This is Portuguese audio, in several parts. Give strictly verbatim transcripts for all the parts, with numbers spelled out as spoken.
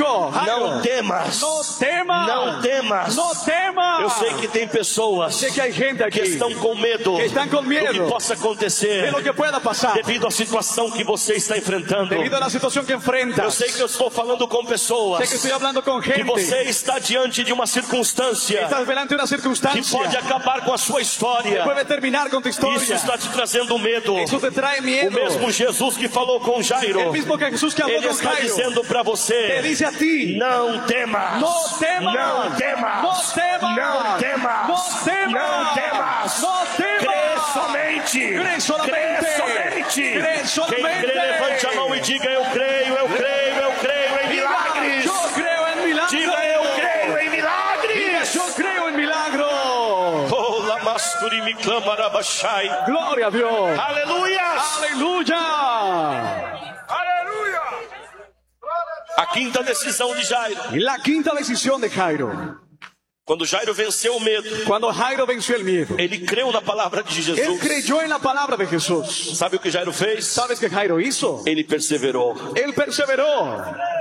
dijo, Jairo, não temas, no temas, não temas. no temas. Eu sei que tem pessoas Sé que hay gente aquí que estão com medo que están con do miedo que possa acontecer de lo que pueda pasar devido à situação que você está enfrentando. debido a la situación que Eu enfrentas. sei que eu estou falando com pessoas Sé que estoy hablando con que gente você está diante de uma circunstância estás delante de una que circunstancia pode acabar com a sua história. puede terminar con tu Isso historia. está te trazendo medo. Eso te trae O miedo. mesmo Jesus que falou com Jairo, El mismo que Jesús que habló ele con está Jairo dizendo para te você: dice a ti, não temas, no temas, não temas, no temas, não temas, no temas, não temas. no temas. Crê somente, Crê somente, crê somente. crê somente. Quem crê, levante a mão e diga: eu creio, eu creio, eu creio em milagres. Yo creo en milagros. Diga: eu creio em milagres. Yo creo en milagros. Oh, lamasturi mi clamarabashai. Gloria a Dios. Aleluia! Aleluya. A quinta decisão de Jairo. Y la quinta decisión de Jairo. Quando Jairo venceu o medo, Cuando Jairo venció el miedo, ele creu na palavra de él Jesus. creyó en la palabra de Jesús. Sabe o que Jairo fez? ¿Sabes qué Jairo hizo? Ele perseverou. Él perseveró.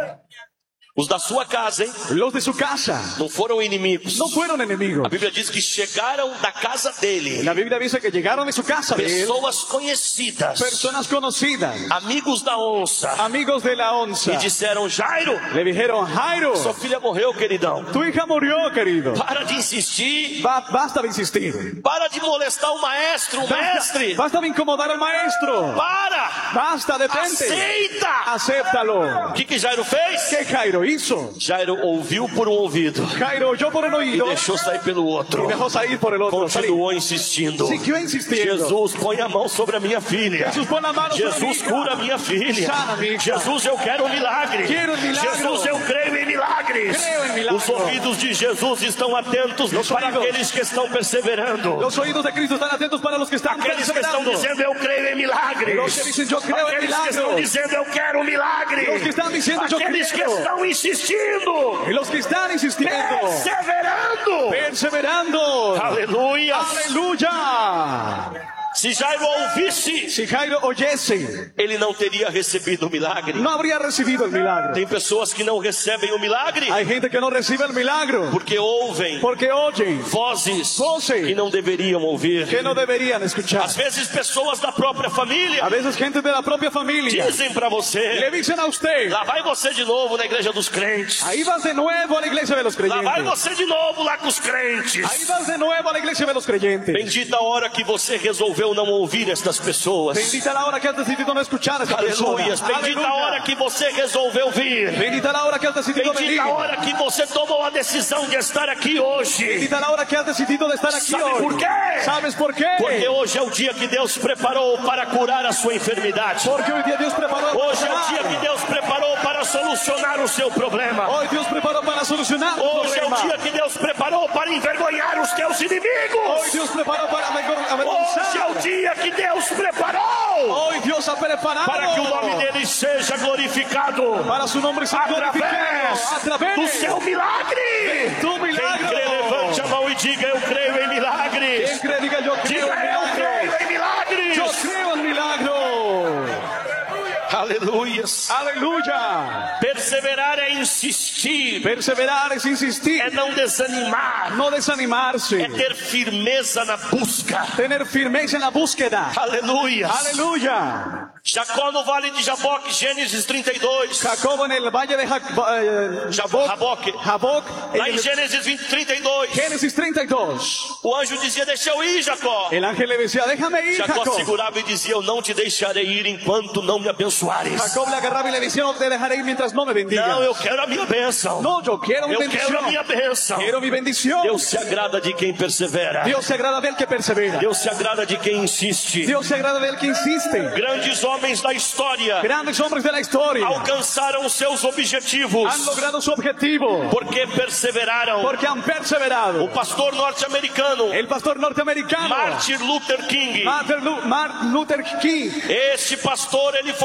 Os da sua casa, hein? Los de su casa Não foram inimigos. no fueron enemigos. A Bíblia diz que chegaram da casa dele La Biblia dice que llegaron de su casa de él pessoas conhecidas, personas conocidas, amigos da onça, amigos de la onza. e disseram: Jairo, Le dijeron, Jairo, sua filha morreu, queridão. tu hija murió, querido. Para de insistir, Ba- basta de insistir. para de molestar o maestro, o Basta, mestre. basta de incomodar al maestro. Para, Basta, detente. aceita. Acéptalo. O que que Jairo fez? ¿Qué Jairo hizo? Jairo ouviu por um ouvido Jairo oyó por un e oído deixou sair pelo outro. y dejó salir por el otro. Continuou insistindo. Siguió insistiendo. Jesus, põe a mão sobre a minha filha. Jesús, pon la mano sobre mi Jesus, hija. cura a minha filha. Sana a minha hija. Jesus, eu quero um milagre. Quero um milagre. Jesus, eu creio em milagres. Creio em milagres. Os ouvidos de Jesus estão atentos Los para oídos. aqueles que estão perseverando. Los oídos de Cristo están atentos para los que están Aqueles que estão perseverando. dizendo: eu creio em milagres. Los que dicen, yo creo en Aqueles que estão milagros. dizendo: eu quero um milagre. Los que están diciendo, yo Aqueles que quiero. estão insistindo, Y los que están insistiendo, perseverando. perseverando. Aleluia. Aleluya. Se Jairo ouvisse, Si Jairo oyese, ele não teria recebido o milagre. no habría recibido el milagro. Tem pessoas que não recebem o milagre Hay gente que no recibe el milagro porque ouvem porque oyen vozes Vozes. que não deveriam ouvir. que no deberían escuchar. Às vezes pessoas da própria A família veces gente de la propia familia dizem para le você: dicen a usted, lá vai você de novo na igreja dos crentes. ahí vas de nuevo a la iglesia de los Lá vai creyentes. você de novo lá com os crentes. Ahí vas de nuevo a la iglesia de los creyentes. Bendita a hora que você resolveu não ouvir estas pessoas. Bendita la hora que has decidido no escuchar a esta persona. Aleluia. Bendita a hora que você resolveu vir. Bendita la hora que has decidido venir. Bendita a hora que você tomou a decisão de estar aqui hoje. Bendita la hora que has decidido de estar aquí ¿Sabe hoy. por qué? ¿Sabes por qué? Porque hoje é o dia que Deus preparou para curar a sua enfermidade. Porque hoy día Dios preparó para Hoje é o dia sanar. que Deus preparou para solucionar o seu problema. Hoy Dios preparó para solucionar tu Hoje é o problema. dia que Deus preparou para envergonhar os teus Hoy inimigos. Dios preparó para avergon- Hoje é avergonzar. o dia que Deus preparou Hoy Dios ha preparado para que o nome dele seja glorificado para su nombre ser glorificado através a través do seu milagre. tu Quem milagro. crê, levante a mão e diga: eu creio em milagres. Quien cree, diga yo creo Diga: en eu creio milagros. em milagres. Yo creo en milagros. Aleluias. Aleluya. Perseverar é insistir, Perseverar es insistir, é não desanimar, no desanimarse, é ter firmeza na busca. tener firmeza en la búsqueda. Aleluia. Aleluya. Jacó no vale de Jaboque, Gênesis trinta e dois. Jacob en el valle de Jac- eh, Jabo- Jaboque. Jaboc, en Lá em el Gênesis vinte, trinta e dois. Génesis treinta y dos. O anjo dizia: deixa eu ir, Jacó. El ángel le decía, déjame ir, Jacó Jacob. segurava e dizia: eu não te deixarei ir enquanto não me abençoares. Jacob le agarraba y le decía, no te dejaré ir mientras no me bendigas. Não, eu quero a minha bênção. No, yo quiero mi Eu quero a bendición. minha bênção. Quiero mi bendición. Deus se agrada de quem persevera. Dios se agrada del que persevera. Deus se agrada de quem insiste. Dios se agrada del que insiste. Grandes homens da história Grandes hombres de la historia alcançaram seus objetivos han logrado su objetivo porque perseveraram. porque han perseverado. O pastor norte-americano El pastor norteamericano Martin Luther King, Martin Lu- Martin Luther King, este pastor, ele foi líder do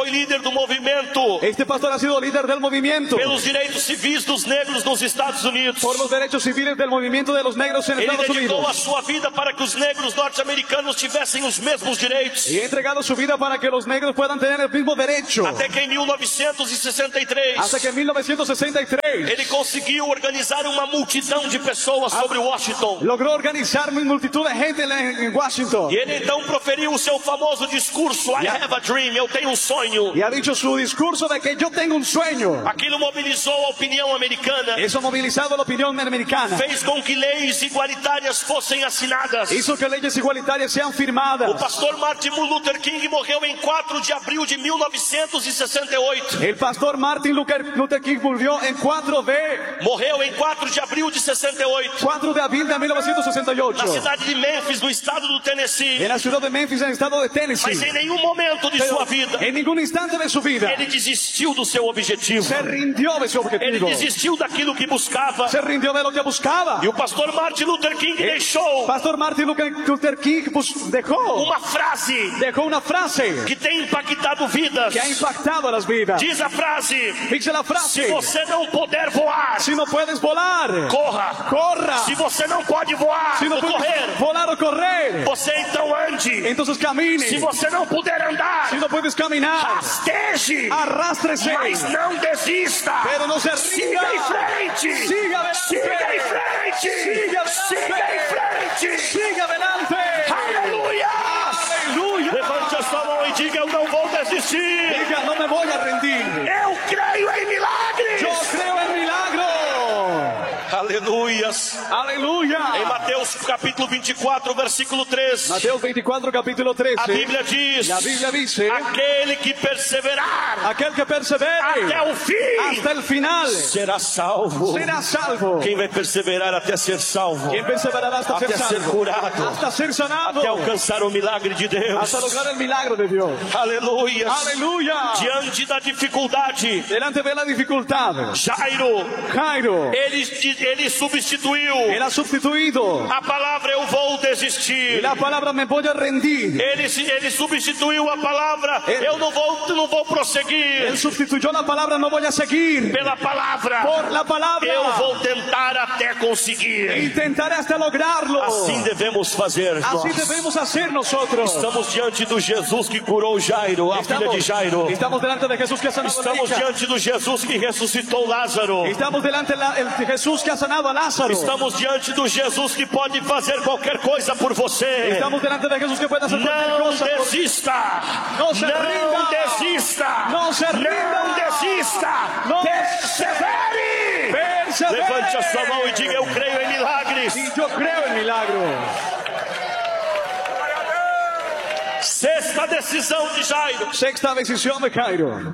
do movimento Este pastor ha sido líder del movimiento pelos direitos civis dos negros nos Estados Unidos. por los derechos civiles del movimiento de los negros en Ele Estados dedicou a Unidos. sua vida para que os negros norte-americanos tivessem os mesmos direitos. Y ha entregado su vida para que los negros puedan tener el mismo derecho. Até que em mil novecentos e sessenta e três, Hasta que en mil novecientos sesenta y tres ele conseguiu organizar uma multidão de pessoas sobre Washington. logró organizar una multitud de gente en en Washington. E ele então proferiu o seu famoso discurso, I have a dream, eu tenho um sonho. Y ha dicho su discurso de que yo tengo un sueño. Aquilo mobilizou a opinião americana, Eso ha movilizado la opinión americana. fez com que leis igualitárias fossem assinadas. Hizo que leyes igualitarias sean O firmadas. pastor Martin Luther King morreu em quatro de abril de mil novecentos e sessenta e oito. El pastor Martin Luther Luther King murió en cuatro de Morreu em quatro de abril de sessenta e oito, cuatro de abril de mil novecientos sesenta y na ocho cidade de Memphis, no estado do Tennessee. en la ciudad de Memphis, en el estado de Mas em Tennessee. nenhum momento de Pero sua vida en ningún instante de su vida ele desistiu do seu objetivo. se rindió de su Ele objetivo. desistiu daquilo que buscava. Se rindió de lo que buscaba. E o pastor Martin Luther King deixou Pastor Martin Luther King pues, dejó, uma frase dejó una frase que tem impactado vidas. que ha impactado a las vidas. Diz a frase: Dice la frase: se você não puder voar, si no puedes volar, corra. corra. Se você não pode voar Si no ou puedes correr, volar o correr, você então ande. entonces camine. Se você não puder andar, Si no puedes caminar, rasteje, arrástrese, mas não desista. pero no se Siga rinda. em frente. Siga adelante. Siga em frente. Siga adelante. Siga em frente. Siga adelante. Aleluia. Aleluya. Levante a sua mão e diga: eu não vou desistir. Diga, no me voy a rendir. Eu creio em milagres. Yo creo en milagro. Aleluias. Aleluya. Em Mateus capítulo vinte e quatro, versículo três, Mateus veinticuatro, capítulo a trece. Bíblia diz: La Biblia dice: aquele que perseverar aquel que persevere até o fim hasta el final será salvo. será salvo. Quem vai perseverar até ser salvo, Quien perseverará hasta ser até ser salvo, curado, hasta ser sanado, até alcançar o milagre de Deus. hasta lograr el milagro de Dios. Aleluias. Aleluya. Diante da dificuldade, Delante de la dificultad, Jairo, Jairo, ele, ele substituiu él ha sustituido a palavra eu vou y desistir. la palabra me voy a rendir. Ele, ele substituiu a palavra Ele- eu não vou, não vou prosseguir Él sustituyó la palabra no voy a seguir pela palavra por la palabra. eu vou tentar até conseguir. Intentaré hasta lograrlo. Assim devemos fazer Así nós. debemos hacer nosotros. Estamos diante do Jesus que curou Jairo, a filha de Jairo. estamos delante de Jesús que ha sanado a la Estamos hija. diante do Jesus que ressuscitou Lázaro. Estamos delante del Jesús que ha sanado a Lázaro. Estamos diante do Jesus que pode fazer qualquer coisa por você. Estamos delante de Jesús que puede hacer cualquier Não cosa. por- desista. Não se Não rinda. desista. Não se rinda. Não desista. Não Persevere. Persevere. Levante a sua mão e diga: eu creio em milagres. Y yo creo en milagro. Sexta decisão de Jairo. Sexta decisión de Jairo.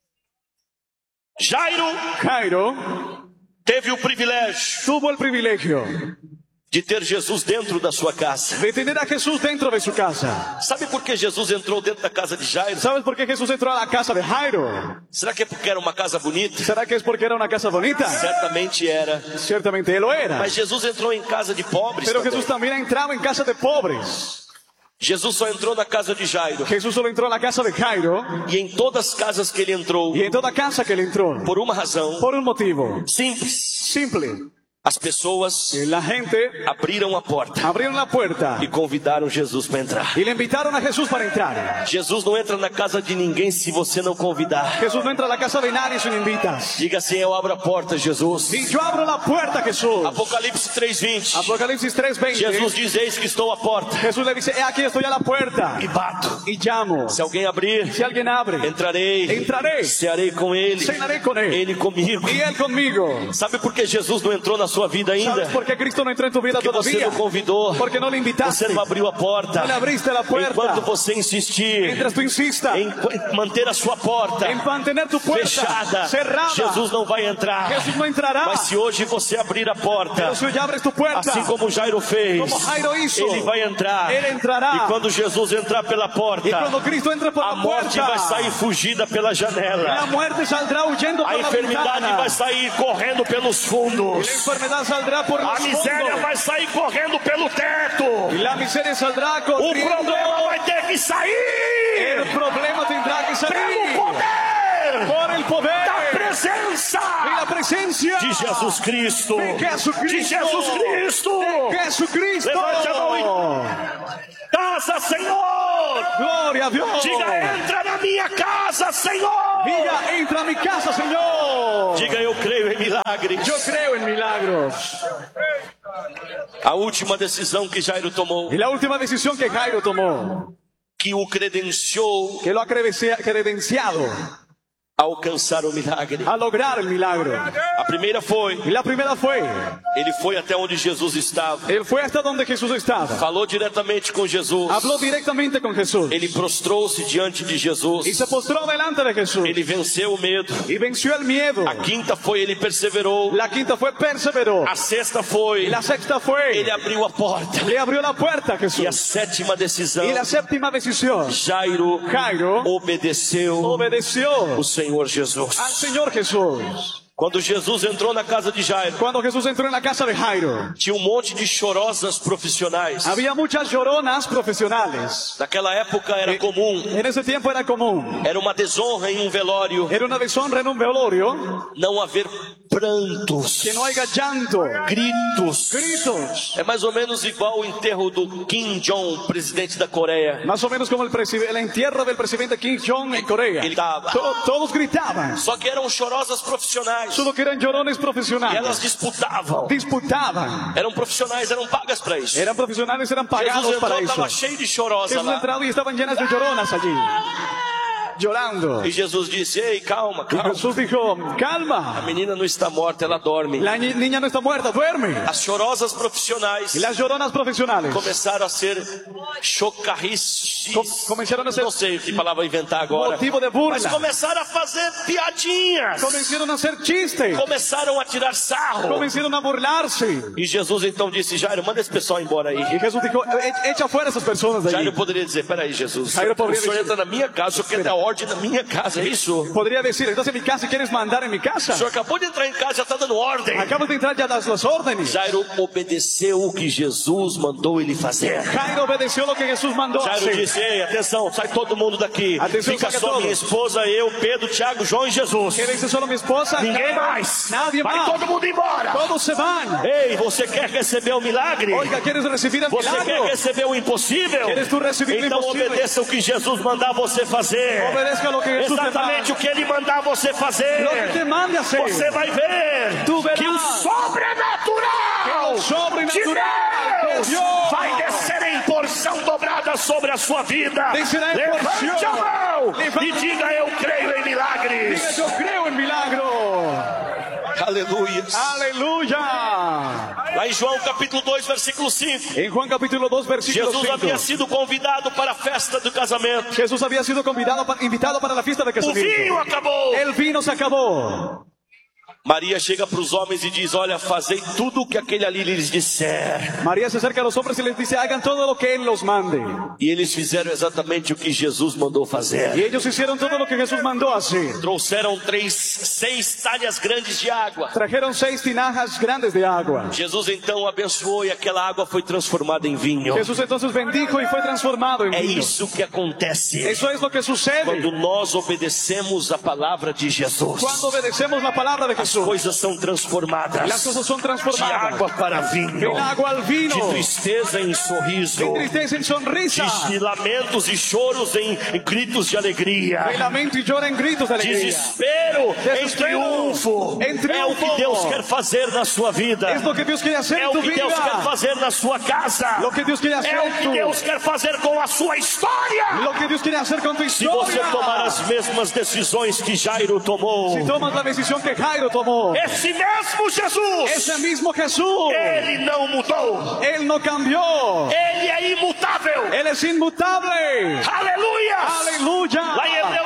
Jairo Jairo teve o privilégio tuvo el privilegio de ter Jesus dentro da sua casa. de tener a Jesús dentro de su casa. Sabe por que Jesus entrou dentro da casa de Jairo? ¿Sabes por qué Jesús entró a la casa de Jairo? Será que é porque era uma casa bonita? ¿Será que es porque era una casa bonita? Certamente era. Ciertamente él lo era. Mas Jesus entrou em casa de pobres Pero também. Jesús también entraba en casa de pobres. Jesus só entrou na casa de Jairo. Jesús solo entró a la casa de Jairo. E em todas as casas que ele entrou, Y en toda casa que él entró, por uma razão por un motivo simples, simple, as pessoas la gente abriram a porta abrieron la puerta e convidaram Jesus para entrar. y le invitaron a Jesús para entrar. Jesus não entra na casa de ninguém se você não convidar. Jesús no entra a la casa de nadie si no invitas. Diga assim: eu abro a porta, Jesus. Y yo abro la puerta, Jesús. Apocalipse três vinte. Apocalipsis tres veinte. Jesus diz: eis que estou à porta Jesús le dice: he aquí estoy a la puerta e bato. y llamo. Se alguém abrir, Si alguien abre, entrarei, Entrarei. cearei com ele, cenaré con él ele comigo. y él conmigo. Sabe por que Jesus não entrou na sua vida ainda? ¿Sabes por qué Cristo no entró en tu vida Porque você todavía? não convidou, Porque no le invitaste. você não abriu a porta. No le abriste la puerta. Enquanto você insistir Mientras tú insistas em manter a sua porta en mantener tu puerta fechada, cerrada, Jesus não vai entrar. Jesús no entrará. Mas se hoje você abrir a porta, Pero si hoy abres tu puerta, assim como Jairo fez, como Jairo hizo, ele vai entrar. Ele entrará. E quando Jesus entrar pela porta, y cuando Cristo entre por a la morte puerta, vai sair fugida pela la janela. muerte saldrá huyendo por A la enfermidade ventana. vai sair correndo pelos Y fundos. la enfermedad saldrá por A los miséria fondos. vai sair correndo pelo teto. Y la miseria saldrá O corriendo. problema vai ter que sair. El problema tendrá que es ahí. Pelo poder. Por el poder. Da presença. Y la presencia. De Jesus Cristo. De Jesucristo. De Jesus Cristo. De Jesucristo. Levante a mão e... Casa, Senhor. Gloria a Dios. Diga, entra na minha casa, Senhor. Diga, entra a mi casa, Señor. Diga, eu creio em milagres. Yo creo en milagros. A última decisão que Jairo tomou, Y la última decisión que Jairo tomó, que o credenciou que lo ha credencia- credenciado a alcançar o milagre. a lograr el milagro. A primeira foi, Y la primera fue, ele foi até onde Jesus estava. él fue hasta donde Jesús estaba. Falou diretamente com Jesus. Habló directamente con Jesús. Ele prostrou-se diante de Y Jesus. se postró delante de Jesús. Ele venceu o medo. Y venció el miedo. A quinta foi, ele perseverou. La quinta fue perseveró. A sexta Y foi, la sexta fue, ele abriu a porta. le abrió la puerta a E a Jesús. sétima decisão, Y la séptima decisión, Jairo Jairo obedeceu obedeció o Senhor Jesus. al Señor Jesús. Quando Jesus entrou na casa de Jairo, Cuando Jesús entró en la casa de Jairo, tinha um monte de chorosas profissionais. había muchas lloronas profesionales. Naquela época era comum, En ese tiempo era común. era uma desonra em um velório Era una deshonra en un velorio não haver prantos, que no haya llanto, gritos. gritos. É mais ou menos igual o enterro do Kim Jong, presidente da Coreia. Más o menos como el, presi- el entierro del presidente Kim Jong en Corea. Ele tava. To- todos gritaban, Só que eram chorosas profissionais. solo que eran llorones E elas profesionales. disputavam. Disputaban. Eram profissionais, eram pagas para isso. Eran profesionales, eran Jesus pagados para entrou, eso. estava cheio de chorosa Jesús lá. entrado y estaban llenas de lloronas allí, llorando. E Jesus disse, ei, calma, Y calma. Jesús dijo, A calma, menina não está morta, ela dorme. la ni- niña no está muerta, duerme. As chorosas profissionais Y las lloronas profesionales começaram a ser chocarrices. com- comenzaron a ser Não sei que palavra inventar agora. motivo de burla. Mas começaram a fazer piadinhas. Comenzaron a hacer chistes, Começaram a tirar sarro. comenzaron a burlarse. E Jesus então disse, Jairo, manda esse pessoal embora aí. Y Jesús dijo, "E- echa fuera a esas personas de Jairo allí. poderia dizer, peraí, Jesus, Jairo o poderia senhor dizer- entra na minha casa, o senhor quer dar ordem na minha casa, é isso? Podría decir, entonces en mi casa, ¿quieres mandar en mi O casa? senhor acabou de entrar em casa, já está dando ordem. Acabas de entrar, ya das las órdenes. Jairo obedeceu o que Jesus mandou ele fazer. Jairo obedeció lo que Jesús mandó Jairo hacer. disse, ei, atenção, sai todo mundo daqui. Atenção, Fica saca só todos. minha esposa, eu, Pedro, Tiago, João e Jesus. Quédense solo mi esposa. Ninguém mais. Nadie Vai más. todo mundo embora. Todos se van. Ei, você quer receber o milagre? Oiga, ¿quieres recibir el Você quer milagro? receber o impossível? Queres tu recibir o Então impossível? obedeça o que Jesus mandar você fazer. Obedezca lo que Jesús te Exatamente manda. o que ele mandar você fazer. Lo que te mande hacer. Você vai ver Tu verás que o sobrenatural que o sobrenatural de Deus de Deus vai descer em porção dobrada sobre a sua vida. Descerá em Levante porção. a mão Levante. e diga, eu creio em milagres. Diga, yo creo en milagro. Aleluia. Aleluya. Lá em João capítulo dois, versículo cinco. En Juan capítulo dos, versículo Jesus havia cinco. sido convidado para a festa do casamento. Jesús había sido convidado, pa- invitado para la fiesta de O vinho casamiento. acabou. El vino se acabó. Maria chega para os homens e diz, olha, fazei tudo o que aquele ali lhes disser. María se acerca a los hombres y les dice, hagan todo lo que Él los mande. E eles fizeram exatamente o que Jesus mandou Y fazer. ellos hicieron todo lo que Jesús mandó hacer. Trouxeram três, seis talhas grandes de água. Trajeron seis tinajas grandes de agua. Jesus então abençoou e aquela água foi transformada em vinho. Jesús entonces bendijo y fue transformado en É vino. isso que acontece Eso es lo que sucede quando nós obedecemos a palavra de Jesus. cuando obedecemos la palabra de As Jesús. coisas são transformadas. Las cosas son De transformadas. água para vinho. Del agua al vino. De tristeza em sorriso. De tristeza en sonrisa. De lamentos e choros em, em gritos de alegria. De lamento y llora en gritos de alegría. Desespero em Desespero triunfo. em É o triunfo. que Deus quer fazer na sua vida. Es lo que Dios quiere hacer É en o tu que Deus quer vida. fazer na sua casa. Lo que Dios quiere hacer É o en que tu Deus quer fazer com a sua história. Lo que Dios quiere hacer con tu Se você historia. tomar as mesmas decisões que Jairo tomou, Si tomas la decisión que Jairo tomó. esse mesmo Jesus, Ese mismo Jesús. ele não mudou. Él no cambió. Ele é imutável. Él es inmutable. Aleluia! Aleluya. Lá em Hebreus capítulo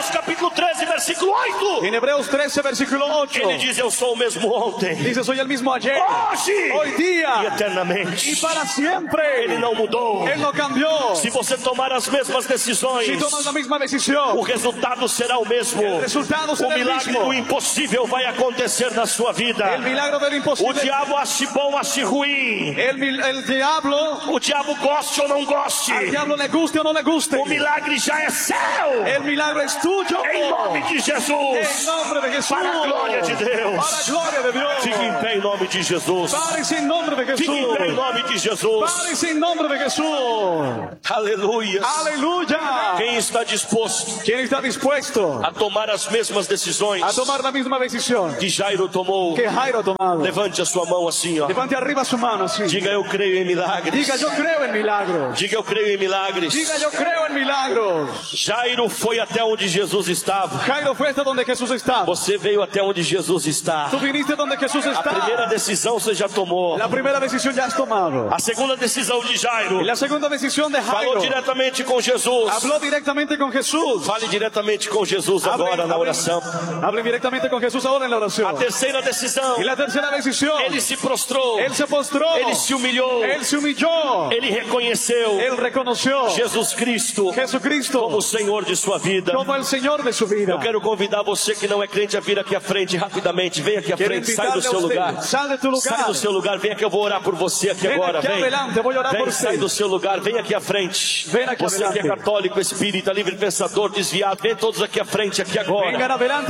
capítulo treze, versículo oito. En Hebreos trece, versículo ocho. Ele diz, eu sou o mesmo ontem, Dice, soy el mismo ayer, hoje hoy e día eternamente. y para siempre. Ele não mudou. Él no cambió. Se você tomar as mesmas decisões, Si tomas la misma o decisión, resultado será o mesmo. el resultado O será el milagre mismo. do impossível vai acontecer na sua vida. El milagro del O imposible. diabo ache bom, ache ruim. El, mil- el diablo, O diabo goste ou não goste. al diablo le guste o no le guste. O milagre já é seu. El milagro es tuyo. Em nome de En Jesus. nombre de Jesús. Para a glória de Deus. Para la gloria de Dios. Fique em pé em nome de Jesus. Pare-se em nome de Fique em Jesús. pé em nome de Jesus. Pare-se em nome de Jesús. Aleluia. Aleluya. Quem está disposto ¿Quién está dispuesto a tomar as mesmas decisões a tomar la misma decisión que Jairo tomou? que Jairo ha tomado? Levante a sua mão assim, ó. Levante arriba su mano así. Diga, eu creio em milagres. Diga, yo creo en milagros. Diga, eu creio em milagres. Diga, yo creo en milagros. Jairo foi até onde Jesus estava. Jairo fue hasta donde Jesús estaba. Você veio até onde Jesus está. Tú viniste donde Jesús A primeira está. decisão você já tomou. La primera decisión ya has tomado. A segunda decisão de Jairo Y la segunda decisión de falou Jairo diretamente com Jesus. habló directamente con Jesús. Fale diretamente com Jesus agora na oração. Hable directamente con Jesús ahora en la A oración. terceira decisão, Y la tercera decisión, ele se prostrou, él se postró, ele se humilhou, él se humilló, ele reconheceu él reconoció Jesus Cristo Jesucristo como o Senhor de sua vida. como el Señor de su vida. Eu quero convidar você que não é crente a vir aqui à frente rapidamente. Vem aqui à Quiero frente, sai do invitarle a seu usted, lugar. sal de tu lugar. Sai do seu lugar, vem aqui, eu vou orar por você aqui Ven agora. aquí Vem, adelante, voy a orar vem, por sai usted. do seu lugar, vem aqui à frente. Ven aqui Você que é adelante. católico, espírita, livre pensador, desviado, vem todos aqui à frente, aqui agora. Vengan adelante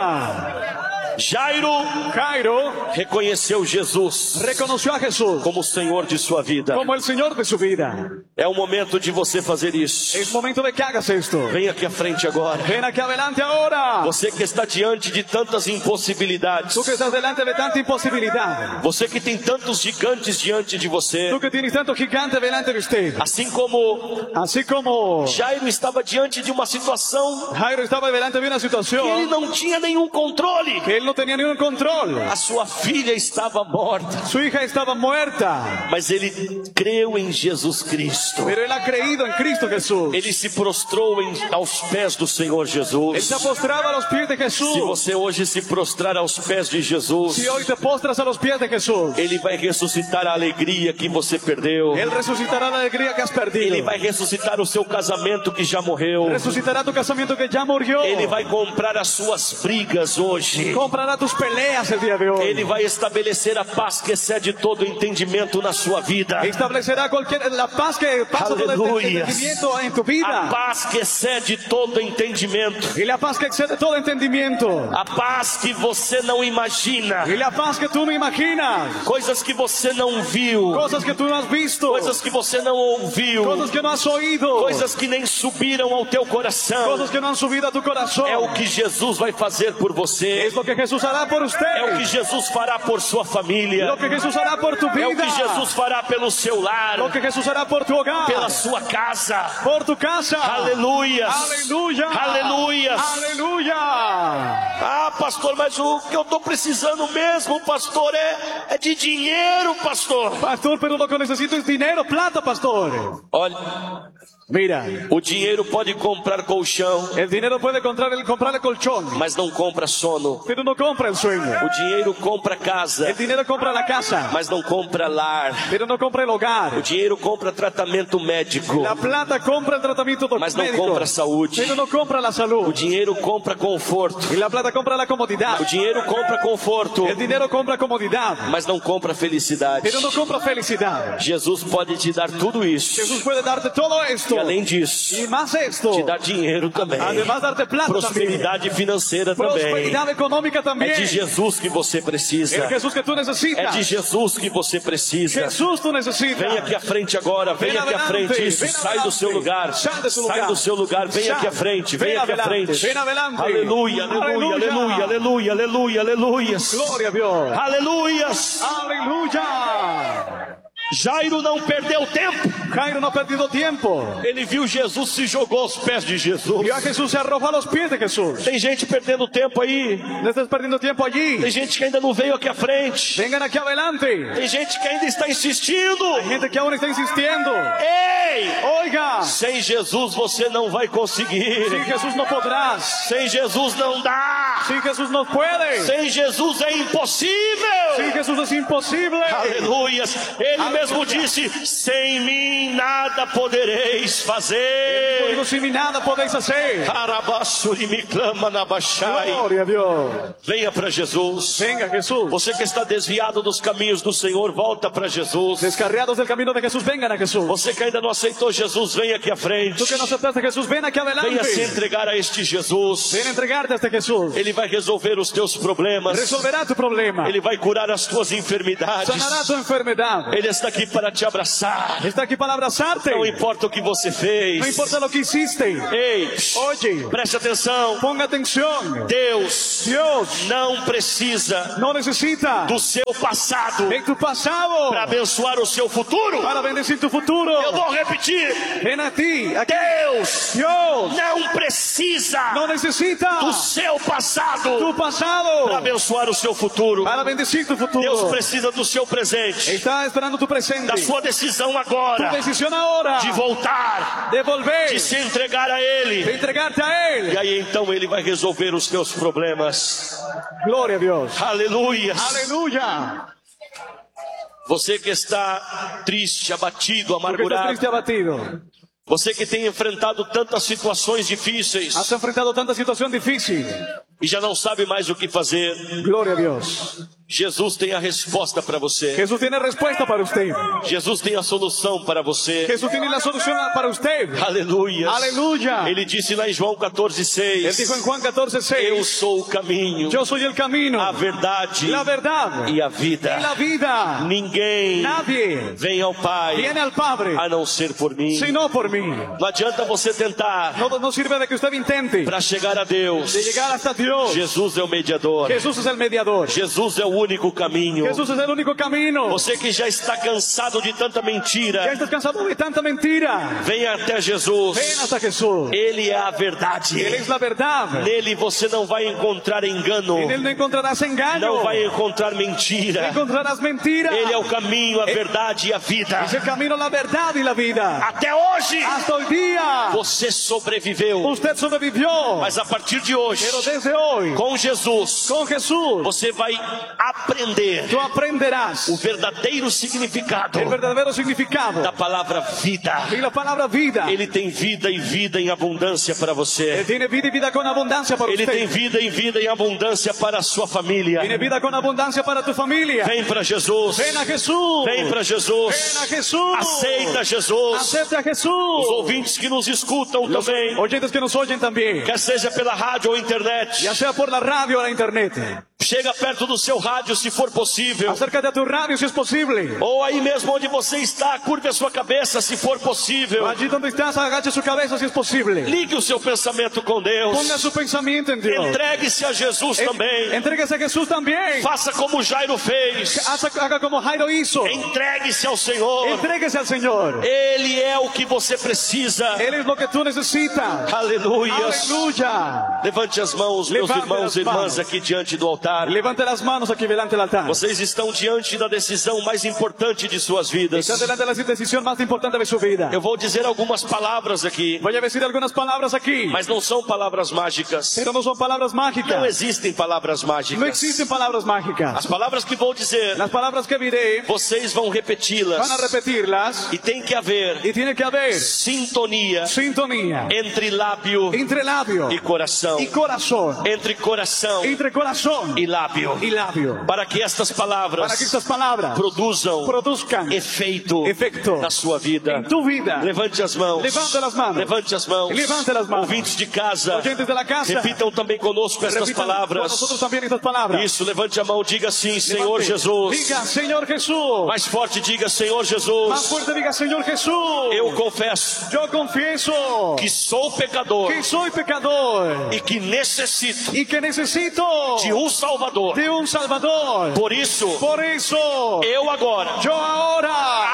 ahora. Jairo Jairo reconheceu Jesus reconoció a Jesús como o Senhor de sua vida. como el Señor de su vida. É o momento de você fazer isso. Es momento de que hagas esto. Vem aqui à frente agora. Ven aquí adelante ahora. Você que está diante de tantas impossibilidades. Tú que estás delante de tanta imposibilidad. Você que tem tantos gigantes diante de você. Tú que tienes tanto gigante delante de usted. Assim como Así como Jairo estava diante de uma situação Jairo estaba delante de una que ele situación não tinha nenhum controle. que él no tenía ningún control. A sua filha estava morta, Su hija estaba muerta, mas ele creu em Jesus Cristo. pero él ha creído en Cristo Jesús. Ele se prostrou em, aos pés do Senhor Él Jesus. se postraba a los pies de Se Jesús. você hoje se prostrar aos pés de Jesus, Si hoy te postras a los pies de Jesús, Ele vai ressuscitar a alegria que você perdeu. Él resucitará la alegría que has Ele perdido. vai ressuscitar o seu casamento que já morreu. Resucitará tu casamiento que ya murió. Ele vai comprar as suas brigas hoje. Comprará tus peleas el día de hoy. Ele vai estabelecer a paz que excede todo entendimento na sua vida. Establecerá cualquier, la paz que pasa todo Aleluya. entendimiento en tu A vida. paz que excede todo entendimento. Y la paz que excede todo entendimiento. A paz que você não imagina. Y la paz que tú no imaginas. Coisas que você não viu. Cosas que tú no has visto. Coisas que você não ouviu. Cosas que no has oído. Coisas que nem subiram ao teu coração. Cosas que no han subido a tu corazón. É o que Jesus vai fazer por você. Es lo que Jesús hará por usted. É o que Jesus fará por sua família. Lo que Jesús hará por tu É o vida. que Jesus fará pelo seu lar. Lo que Jesús hará por tu hogar. Pela sua casa. Por tu casa. Aleluias. Aleluya. Aleluias. Aleluya. Ah, pastor, mas o que eu estou precisando mesmo, pastor, é, é de dinheiro, pastor. Pastor, pero lo que necesito es dinero, plata, pastor. Olha, Mira, o dinheiro pode comprar colchão, el dinero puede comprar el, comprar el colchón, mas não compra sono. pero no compra el sueño. O dinheiro compra casa, El dinero compra la casa, mas não compra lar. pero no compra el hogar. O dinheiro compra tratamento médico, La plata compra el tratamiento mas não médico, compra saúde. pero no compra la O salud. dinheiro compra conforto. Y la plata compra la comodidad. O dinheiro compra conforto, El dinero compra comodidad, mas não compra felicidade. pero no compra felicidad. Jesus pode te dar tudo isso. Jesús puede darte todo esto E além disso, y más esto. te dá dinheiro também. Además darte plata también. Prosperidade financeira também. Prosperidad económica É también. de Jesus que você precisa. El Jesús que tú É necesitas. de Jesus que você precisa. Jesús tú necesitas. Vem aqui à frente agora, vem Vem aqui à adelante, frente. Isso, vem sai do seu adelante. lugar. Sai do seu Sai lugar. do seu lugar, vem Sai. aqui à frente, vem Vem aqui à adelante, frente. vem adelante. Aleluia, aleluia, Aleluia. aleluia, aleluia, aleluia, aleluia. Gloria a Dios. Aleluias. Aleluya. Jairo não perdeu tempo. Jairo no ha perdido tiempo. Ele viu Jesus, se jogou aos pés de Jesus. Vio a Jesús, se arrojó a los pies de Jesús. Tem gente perdendo tempo aí. No estás perdiendo tiempo allí. Tem gente que ainda não veio aqui à frente. Vengan aquí adelante. Tem gente que ainda está insistindo. Hay gente que aún está insistiendo. Ei! Oiga, Sem Jesus você não vai conseguir. sin Jesús no podrás. Sem Jesus não dá. Sin Jesús no puedes. Sem Jesus é impossível. Sin Jesús es imposible. Aleluias. Ele Aleluia. mesmo disse: sem mim nada podereis fazer. Digo, sin mí nada podéis hacer. Arabassuri me clama na baixai. Gloria a Dios. Venha para Jesus. Venga Jesús. Você que está desviado dos caminhos do Senhor, volta para Jesus. Descarriados del camino de Jesús, vengan a Jesús. Você que ainda não aceitou Jesus, venha aqui à frente. Tú que no aceptaste a Jesús, ven aquí Venha se adelante. entregar a este Jesus. Ven a entregarte a este Jesús. Ele vai resolver os teus problemas. Resolverá tu problema. Ele vai curar as tuas enfermidades. Sanará tu enfermedad. Ele está aqui para te abraçar. Está aquí para abrazarte. Não importa o que você fez. No importa lo que hiciste. Ei, Oye, preste atenção. ponga atención. Deus Dios não precisa no necesita do seu passado de tu pasado para abençoar o seu futuro. para bendecir tu futuro. Eu vou repetir. Ven a ti. Aquí. Deus Dios não precisa no necesita do seu passado tu pasado para abençoar o seu futuro. para bendecir tu Deus futuro. precisa do seu presente, Está esperando tu presente. da sua decisão Tu agora decisión ahora de voltar, de volver, de se entregar a de Ele. entregarte a E Él. aí então Ele vai resolver os teus problemas. Gloria a Dios. Aleluia. Aleluya. Você que está triste, abatido, Porque estás amargurado. triste, abatido. Você que tem enfrentado tantas situações difíceis Has enfrentado tanta situación difícil. e já não sabe mais o que fazer. Gloria a Dios. Jesus tem a resposta para você. Jesús tiene respuesta para usted. Jesus tem a solução para você. Jesús tiene la solución para usted. Aleluia. Aleluya. Ele disse lá em João quatorze, Él seis. dijo en Juan catorce, Eu seis, sou o caminho, yo soy el camino, a verdade la verdad e a y vida. la vida. Ninguém Nadie vem ao Pai viene al Padre a não ser por mim. sino por mí. Não adianta você tentar No, no sirve de que usted intente para chegar a Deus. de llegar hasta Dios. Jesus é o mediador. Jesús es el mediador. Jesus é o único caminho. Jesús es el único camino. Você que já está cansado de tanta Ya mentira, estás cansado de tanta mentira. venha até Jesus. Ven hasta Jesús. Ele é a verdade. Él es la verdad. Nele você não vai encontrar engano, En Él no encontrarás engaño. não vai encontrar No mentira. encontrarás mentira. Ele é o caminho, a verdade e a vida. Es el camino, la verdad y la vida. Até hoje Hasta hoy día você sobreviveu, usted sobrevivió. mas a partir de hoje, Pero desde hoy, com Jesus, con Jesús, você vai aprender tú aprenderás o verdadeiro significado el verdadero significado da palavra vida. y la palabra vida. Ele tem vida e vida em abundância para Él você. tiene vida y vida con abundancia para Ele tem usted. vida e vida em abundância para a sua família. Tiene vida con abundancia para tu familia. Vem para Jesus. Ven a Jesús. Vem para Ven Jesus. a Jesús. Aceita Jesus. Acepta a Os Jesús. ouvintes que nos escutam Los também, oyentes que nos oyen también, quer seja pela rádio ou internet, ya sea por la radio o la internet. chega perto do seu rádio se for possível. Acércate a tu radio si es posible. Ou aí mesmo onde você está, curve a sua cabeça se for possível. Allí donde estás, agache su cabeza si es posible. Ligue o seu pensamento com Ponga Deus. su pensamiento en Dios. Entregue-se a Jesus En- também. Entréguese a Jesús también. Faça como Jairo fez. Haga haga como Jairo hizo. Entregue-se ao Senhor. Entréguese al Señor. Ele é o que você precisa. Él es lo que tú necesitas. Aleluia. Aleluya. Levante as mãos, meus Levante irmãos e as irmãs mãos. aqui diante do altar. Levante las manos aquí delante del altar. Vocês estão diante da decisão mais importante de suas vidas. Está delante de la decisión más importante de su vida. Eu vou dizer algumas palavras aqui, Voy a decir algunas palabras aquí, mas não são palavras mágicas. pero no son palabras Não mágicas. existem palavras No mágicas. existen palabras mágicas. As palavras que vou dizer, Las palabras que diré vocês vão van a repeti-las. repetirlas E tem que haver y tiene que haber sintonia sintonía entre lábio entre labio e coração. y corazón, Entre coração entre corazón e lábio. y labio, Para que estas para que palavras estas palabras produzam produzcan efeito efecto na sua vida. en tu vida. Levante as mãos. Levante las manos. Levante as mãos. Levante las manos. Ouvintes de casa, Oyentes de la casa, repitam também conosco estas repitan con palavras. nosotros también estas palabras. Isso, levante a mão, diga assim: Senhor Levante. Jesus. Diga, Señor Jesús. Mais forte, diga: Senhor Más Jesus. fuerte diga, Señor Jesús. Eu confesso Yo confieso que sou pecador que soy pecador e que necessito y que necesito de um Salvador. de un Salvador. Por isso, Por eso, eu agora yo ahora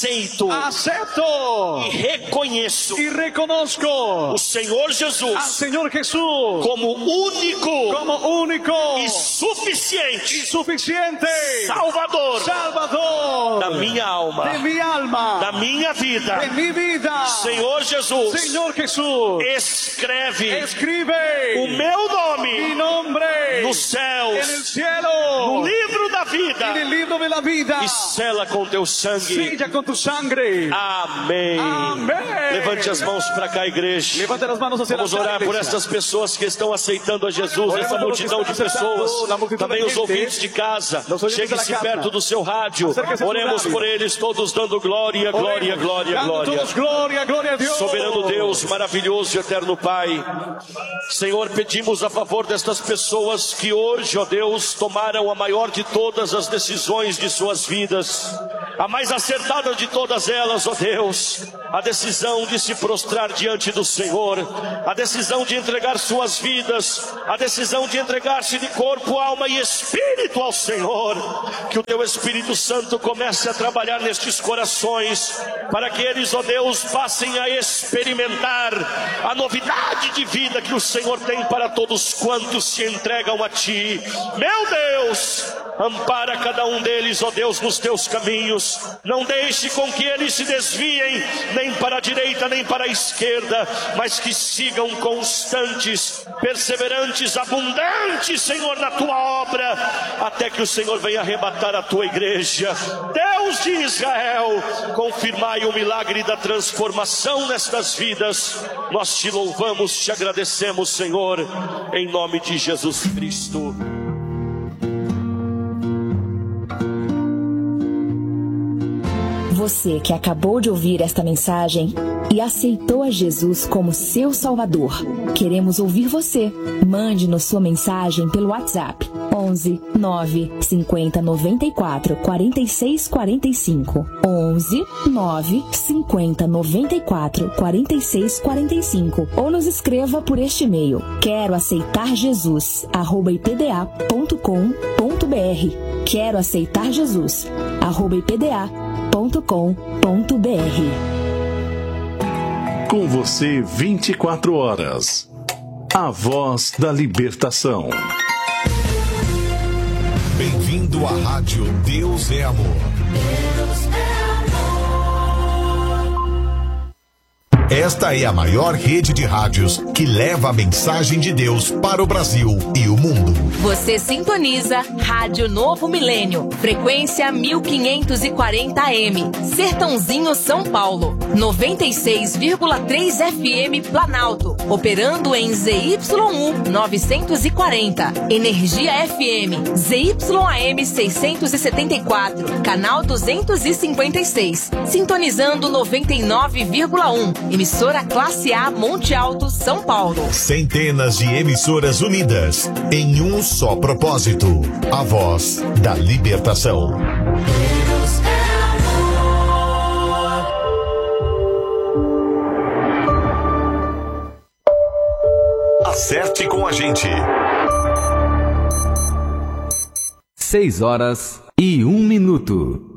aceito acepto e reconheço y reconozco o Senhor Jesus al Señor Jesús como único como único e suficiente y suficiente Salvador Salvador da minha alma, de mi alma, da minha vida. de mi vida. Senhor Jesus, Señor Jesús, escreve escribe o meu mi nome nombre nos céus, en el cielo, no livro da en vida, el libro de la vida, e sela com teu sangue. sella con tu sangre. Amém. Amém. Levante as mãos para cá, igreja. Levante las manos hacia Vamos la orar por iglesia. essas pessoas que estão aceitando a Jesus, Oremos essa por los que multidão de están aceptando, pessoas, la multitud também de os gente, ouvintes de casa. los oyentes de la Chegue-se casa. perto do seu rádio. Acérquese a su Oremos radio. por eles, todos dando glória, glória, Oremos. glória, Dando glória. todos glória, glória a Dios. Soberano Deus, maravilhoso e eterno Pai, Senhor, pedimos a favor destas pessoas que hoje, ó Deus, tomaram a maior de todas as decisões de suas vidas, a mais acertada de todas elas, ó Deus, a decisão de se prostrar diante do Senhor, a decisão de entregar suas vidas, a decisão de entregar-se de corpo, alma e espírito ao Senhor. Que o Teu Espírito Santo comece a trabalhar nestes corações, para que eles, ó Deus, passem a experimentar a novidade de vida que o Senhor tem para todos quantos se entregam a Ti. Meu Deus, ampara cada um deles, ó Deus, nos Teus caminhos. Não deixe com que eles se desviem, nem para a direita, nem para a esquerda, mas que sigam constantes, perseverantes, abundantes, Senhor, na Tua obra, até que o Senhor venha arrebatar a Tua igreja. Deus de Israel, confirmai o milagre da transformação nestas vidas. Nós Te louvamos, Te agradecemos, Senhor, em nome de Jesus Cristo. Você que acabou de ouvir esta mensagem e aceitou a Jesus como seu Salvador, queremos ouvir você. Mande-nos sua mensagem pelo WhatsApp onze, nove, cinquenta, noventa e quatro, quarenta e seis, quarenta e cinco. onze, nove, cinquenta, noventa e quatro, quarenta e seis, quarenta e cinco. Ou nos escreva por este e-mail: quero aceitar Jesus, arroba i p d a ponto com ponto b r. Quero aceitar Jesus, arroba i p d a ponto com ponto b r. Com você vinte e quatro horas. A Voz da Libertação. Bem-vindo à Rádio Deus é Amor. Deus é amor. Esta é a maior rede de rádios que leva a mensagem de Deus para o Brasil e o mundo. Você sintoniza Rádio Novo Milênio, frequência mil quinhentos e quarenta A M, Sertãozinho, São Paulo, noventa e seis vírgula três F M Planalto, operando em Z Y um novecentos e quarenta, Energia F M, Z Y A M seiscentos e setenta e quatro, canal duzentos e cinquenta e seis, sintonizando noventa e nove vírgula um, emissora Classe A Monte Alto, São Paulo. Centenas de emissoras unidas em um só propósito: a voz da libertação. Deus é amor. Acerte com a gente. Seis horas e um minuto.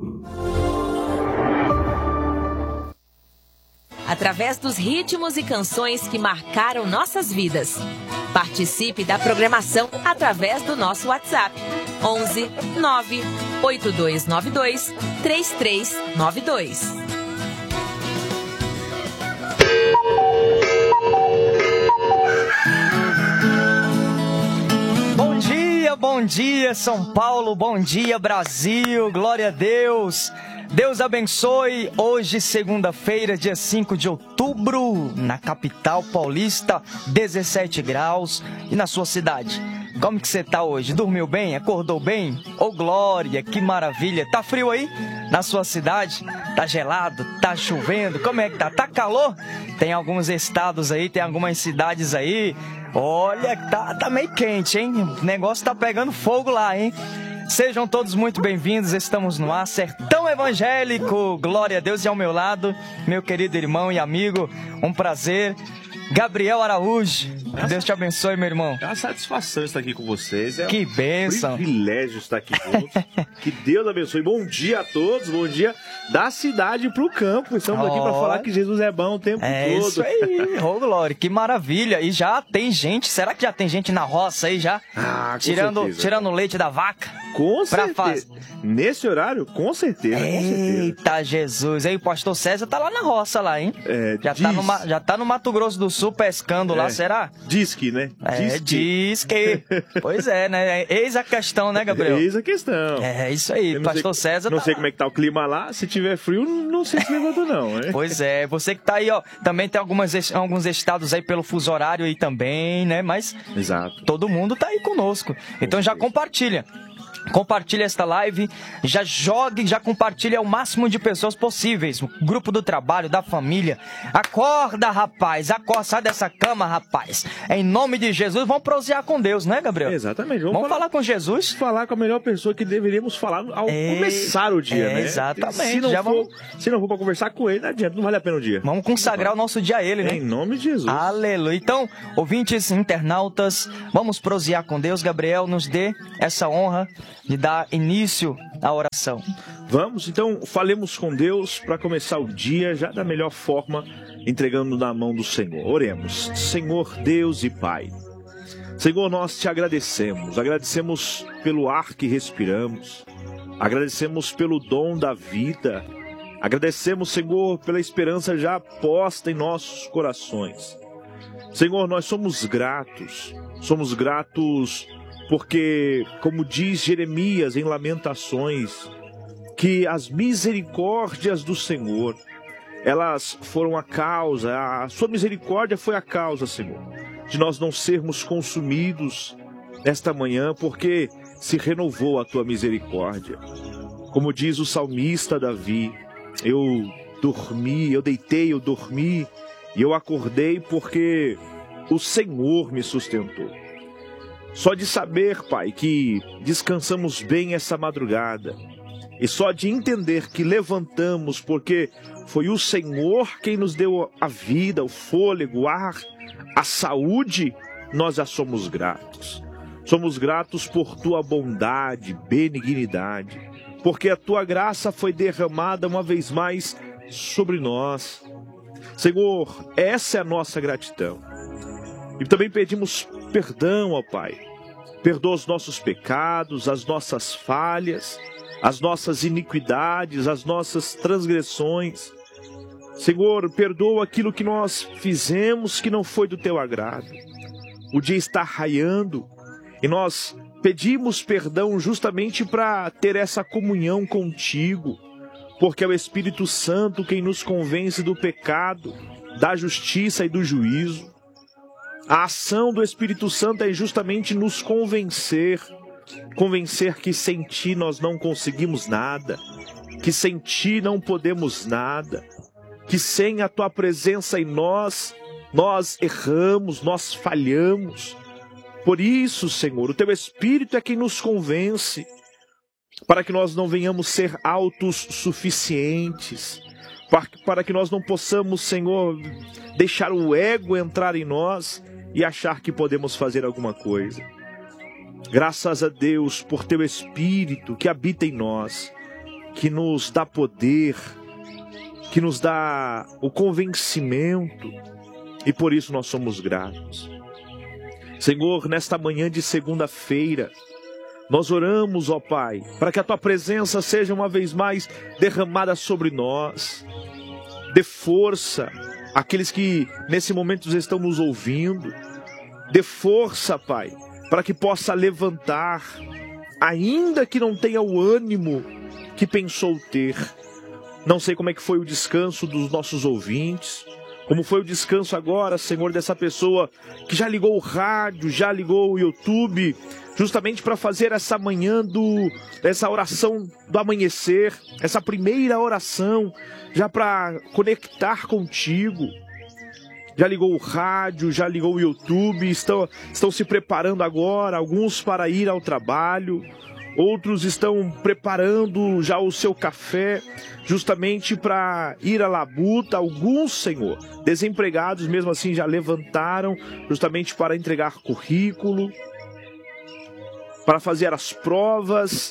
Através dos ritmos e canções que marcaram nossas vidas. Participe da programação através do nosso WhatsApp onze, nove, oito dois nove dois, três três nove dois. Bom dia, bom dia São Paulo, bom dia Brasil, glória a Deus. Deus abençoe. Hoje, segunda-feira, dia cinco de outubro, na capital paulista, dezessete graus. E na sua cidade? Como que você tá hoje? Dormiu bem? Acordou bem? Ô glória, que maravilha. Tá frio aí? Na sua cidade? Tá gelado? Tá chovendo? Como é que tá? Tá calor? Tem alguns estados aí, tem algumas cidades aí. Olha, tá, tá meio quente, hein? O negócio tá pegando fogo lá, hein? Sejam todos muito bem-vindos, estamos no ar, Sertão Evangélico, glória a Deus. E ao meu lado, meu querido irmão e amigo, um prazer Gabriel Araújo. Que Deus te abençoe, meu irmão. É uma satisfação estar aqui com vocês. É que um bênção. privilégio estar aqui juntos. Que Deus abençoe. Bom dia a todos. Bom dia da cidade pro campo. Estamos oh. aqui para falar que Jesus é bom o tempo é todo. Isso aí. Ô, Glória, que maravilha. E já tem gente, será que já tem gente na roça aí já? Ah, com tirando, certeza. tirando o leite da vaca? Com pra certeza. Faz... Nesse horário, com certeza. Eita, com certeza. Jesus. Aí o pastor César tá lá na roça lá, hein? É, já, diz... tá no, já tá no Mato Grosso do Sul pescando é. lá, será? Diz que, né? Diz é, que. diz que. Pois é, né? Eis a questão, né, Gabriel? Eis a questão. É, isso aí. Pastor sei, César Não tá sei lá. como é que tá o clima lá. Se tiver frio, não sei se levanta não, né? Pois é. Você que tá aí, ó. Também tem algumas, alguns estados aí pelo fuso horário aí também, né? Mas Exato. todo mundo tá aí conosco. Então já compartilha. Compartilha esta live, já jogue, já compartilha o máximo de pessoas possíveis. O grupo do trabalho, da família. Acorda, rapaz, acorda, sai dessa cama, rapaz. Em nome de Jesus, vamos prosear com Deus, né, Gabriel? Exatamente. Vamos, vamos falar, falar com Jesus? Falar com a melhor pessoa que deveríamos falar ao é, começar o dia, é, né? Exatamente. Se não, já for, vamos... se não for pra conversar com ele, não adianta, não vale a pena o dia. Vamos consagrar o nosso dia a ele, né? Em nome de Jesus. Aleluia. Então, ouvintes, internautas, vamos prosear com Deus. Gabriel, nos dê essa honra de dar início à oração. Vamos, então, falemos com Deus para começar o dia já da melhor forma, entregando na mão do Senhor. Oremos. Senhor Deus e Pai, Senhor, nós te agradecemos, agradecemos pelo ar que respiramos, agradecemos pelo dom da vida, agradecemos, Senhor, pela esperança já posta em nossos corações. Senhor, nós somos gratos, somos gratos porque, como diz Jeremias em Lamentações, que as misericórdias do Senhor, elas foram a causa, a sua misericórdia foi a causa, Senhor, de nós não sermos consumidos nesta manhã, porque se renovou a tua misericórdia. Como diz o salmista Davi, eu dormi, eu deitei, eu dormi, e eu acordei porque o Senhor me sustentou. Só de saber, Pai, que descansamos bem essa madrugada, e só de entender que levantamos porque foi o Senhor quem nos deu a vida, o fôlego, o ar, a saúde, nós já somos gratos. Somos gratos por tua bondade, benignidade, porque a tua graça foi derramada uma vez mais sobre nós. Senhor, essa é a nossa gratidão. E também pedimos perdão, ó Pai. Perdoa os nossos pecados, as nossas falhas, as nossas iniquidades, as nossas transgressões. Senhor, perdoa aquilo que nós fizemos que não foi do teu agrado. O dia está raiando e nós pedimos perdão justamente para ter essa comunhão contigo, porque é o Espírito Santo quem nos convence do pecado, da justiça e do juízo. A ação do Espírito Santo é justamente nos convencer, convencer que sem ti nós não conseguimos nada, que sem ti não podemos nada, que sem a tua presença em nós, nós erramos, nós falhamos. Por isso, Senhor, o teu Espírito é quem nos convence, para que nós não venhamos ser autossuficientes, para, para que nós não possamos, Senhor, deixar o ego entrar em nós e achar que podemos fazer alguma coisa. Graças a Deus por teu Espírito que habita em nós, que nos dá poder, que nos dá o convencimento, e por isso nós somos gratos. Senhor, nesta manhã de segunda-feira, nós oramos, ó Pai, para que a tua presença seja uma vez mais derramada sobre nós. Dê força àqueles que nesse momento estão nos ouvindo. Dê força, Pai, para que possa levantar, ainda que não tenha o ânimo que pensou ter. Não sei como é que foi o descanso dos nossos ouvintes, como foi o descanso agora, Senhor, dessa pessoa que já ligou o rádio, já ligou o YouTube, justamente para fazer essa manhã, do, essa oração do amanhecer, essa primeira oração, já para conectar contigo. Já ligou o rádio, já ligou o YouTube, estão, estão se preparando agora, alguns para ir ao trabalho, outros estão preparando já o seu café, justamente para ir à labuta. Alguns, Senhor, desempregados mesmo assim já levantaram, justamente para entregar currículo, para fazer as provas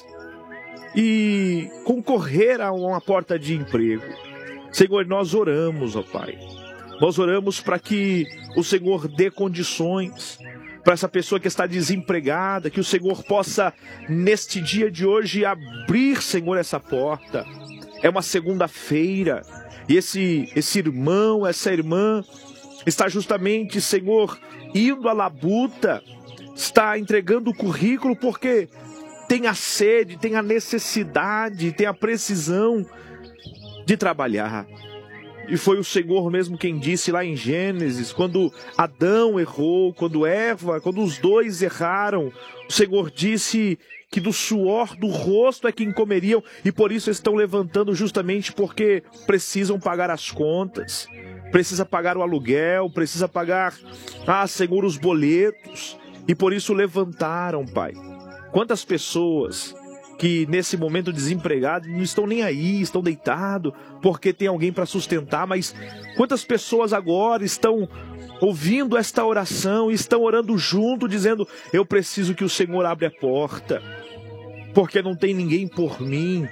e concorrer a uma porta de emprego. Senhor, nós oramos, ó Pai. Nós oramos para que o Senhor dê condições para essa pessoa que está desempregada, que o Senhor possa, neste dia de hoje, abrir, Senhor, essa porta. É uma segunda-feira e esse, esse irmão, essa irmã está justamente, Senhor, indo à labuta, está entregando o currículo porque tem a sede, tem a necessidade, tem a precisão de trabalhar. E foi o Senhor mesmo quem disse lá em Gênesis, quando Adão errou, quando Eva, quando os dois erraram, o Senhor disse que do suor do rosto é quem comeriam, e por isso estão levantando justamente porque precisam pagar as contas, precisa pagar o aluguel, precisa pagar, ah, Senhor, os boletos, e por isso levantaram, Pai. Quantas pessoas que nesse momento desempregados não estão nem aí, estão deitados porque tem alguém para sustentar, mas quantas pessoas agora estão ouvindo esta oração e estão orando junto, dizendo: eu preciso que o Senhor abra a porta, porque não tem ninguém por mim.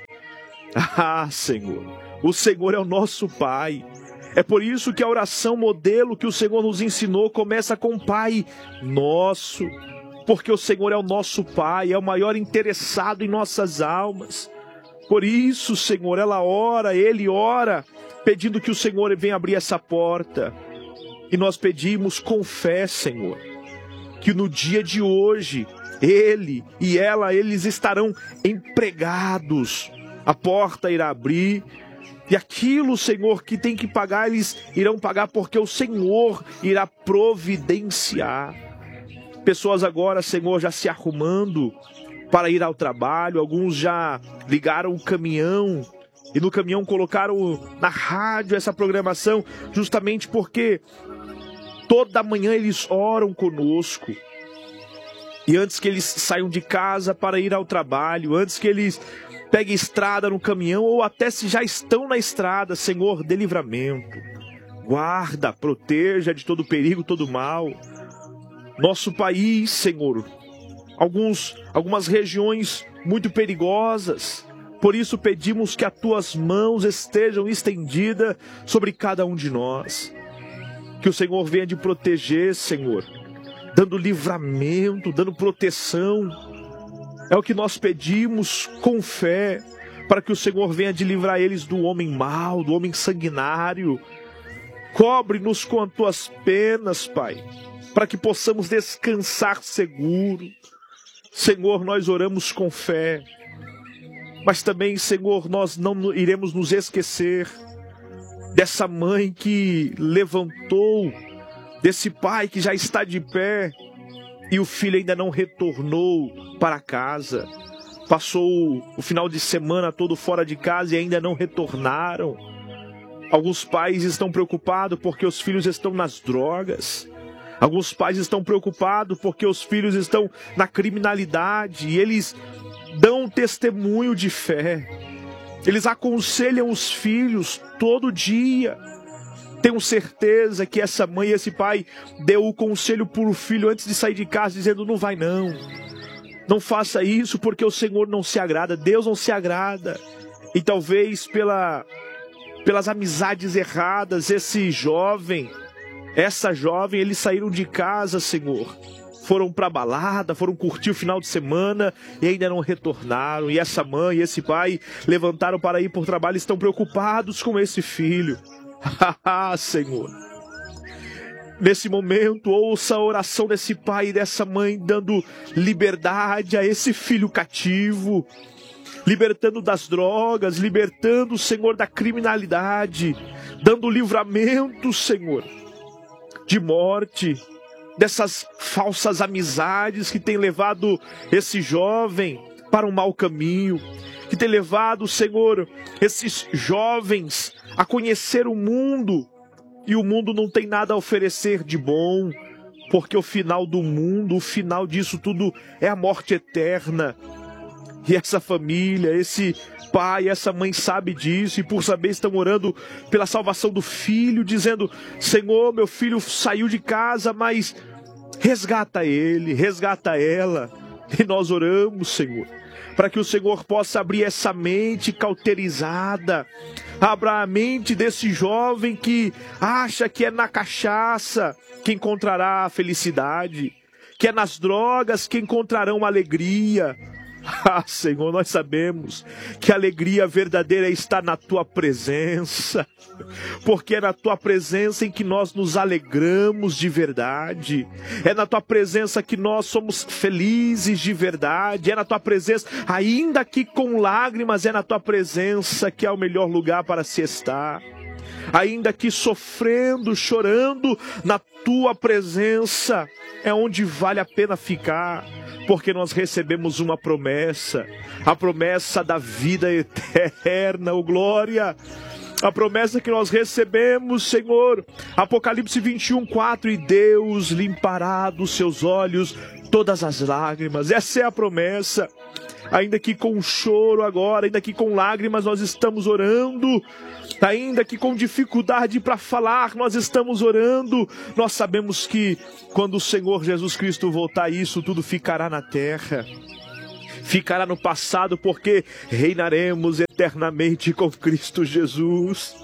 Ah, Senhor, o Senhor é o nosso Pai. É por isso que a oração modelo que o Senhor nos ensinou começa com Pai Nosso. Porque o Senhor é o nosso Pai, é o maior interessado em nossas almas. Por isso, Senhor, ela ora, ele ora, pedindo que o Senhor venha abrir essa porta. E nós pedimos com fé, Senhor, que no dia de hoje, ele e ela, eles estarão empregados. A porta irá abrir. E aquilo, Senhor, que tem que pagar, eles irão pagar, porque o Senhor irá providenciar. Pessoas agora, Senhor, já se arrumando para ir ao trabalho. Alguns já ligaram o caminhão e no caminhão colocaram na rádio essa programação, justamente porque toda manhã eles oram conosco. E antes que eles saiam de casa para ir ao trabalho, antes que eles peguem estrada no caminhão, ou até se já estão na estrada, Senhor, dê livramento. Guarda, proteja de todo perigo, todo mal. Nosso país, Senhor, alguns, algumas regiões muito perigosas. Por isso pedimos que as tuas mãos estejam estendidas sobre cada um de nós. Que o Senhor venha de proteger, Senhor, dando livramento, dando proteção. É o que nós pedimos com fé, para que o Senhor venha de livrar eles do homem mau, do homem sanguinário. Cobre-nos com as tuas penas, Pai, para que possamos descansar seguro. Senhor, nós oramos com fé, mas também, Senhor, nós não iremos nos esquecer dessa mãe que levantou, desse pai que já está de pé e o filho ainda não retornou para casa. Passou o final de semana todo fora de casa e ainda não retornaram. Alguns pais estão preocupados porque os filhos estão nas drogas. Alguns pais estão preocupados porque os filhos estão na criminalidade e eles dão testemunho de fé. Eles aconselham os filhos todo dia. Tenho certeza que essa mãe e esse pai deu o conselho para o filho antes de sair de casa, dizendo: não vai não. Não faça isso porque o Senhor não se agrada, Deus não se agrada. E talvez pela, pelas amizades erradas, esse jovem... Essa jovem, eles saíram de casa, Senhor, foram para a balada, foram curtir o final de semana e ainda não retornaram. E essa mãe e esse pai levantaram para ir por trabalho e estão preocupados com esse filho. Ah, Senhor, nesse momento, ouça a oração desse pai e dessa mãe, dando liberdade a esse filho cativo, libertando das drogas, libertando, Senhor, da criminalidade, dando livramento, Senhor, de morte, dessas falsas amizades que tem levado esse jovem para um mau caminho, que tem levado, Senhor, esses jovens a conhecer o mundo, e o mundo não tem nada a oferecer de bom, porque o final do mundo, o final disso tudo é a morte eterna. E essa família, esse pai, essa mãe sabe disso, e por saber estão orando pela salvação do filho, dizendo: Senhor, meu filho saiu de casa, mas resgata ele, resgata ela. E nós oramos, Senhor, para que o Senhor possa abrir essa mente cauterizada, abra a mente desse jovem que acha que é na cachaça que encontrará a felicidade, que é nas drogas que encontrarão alegria. Ah, Senhor, nós sabemos que a alegria verdadeira está na Tua presença, porque é na Tua presença em que nós nos alegramos de verdade, é na Tua presença que nós somos felizes de verdade, é na Tua presença, ainda que com lágrimas, é na Tua presença que é o melhor lugar para se estar. Ainda que sofrendo, chorando, na Tua presença é onde vale a pena ficar, porque nós recebemos uma promessa, a promessa da vida eterna, oh glória, a promessa que nós recebemos, Senhor, Apocalipse vinte e um, quatro, e Deus limpará dos seus olhos todas as lágrimas. Essa é a promessa. Ainda que com choro agora, ainda que com lágrimas nós estamos orando, ainda que com dificuldade para falar nós estamos orando, nós sabemos que quando o Senhor Jesus Cristo voltar, isso tudo ficará na terra, ficará no passado, porque reinaremos eternamente com Cristo Jesus.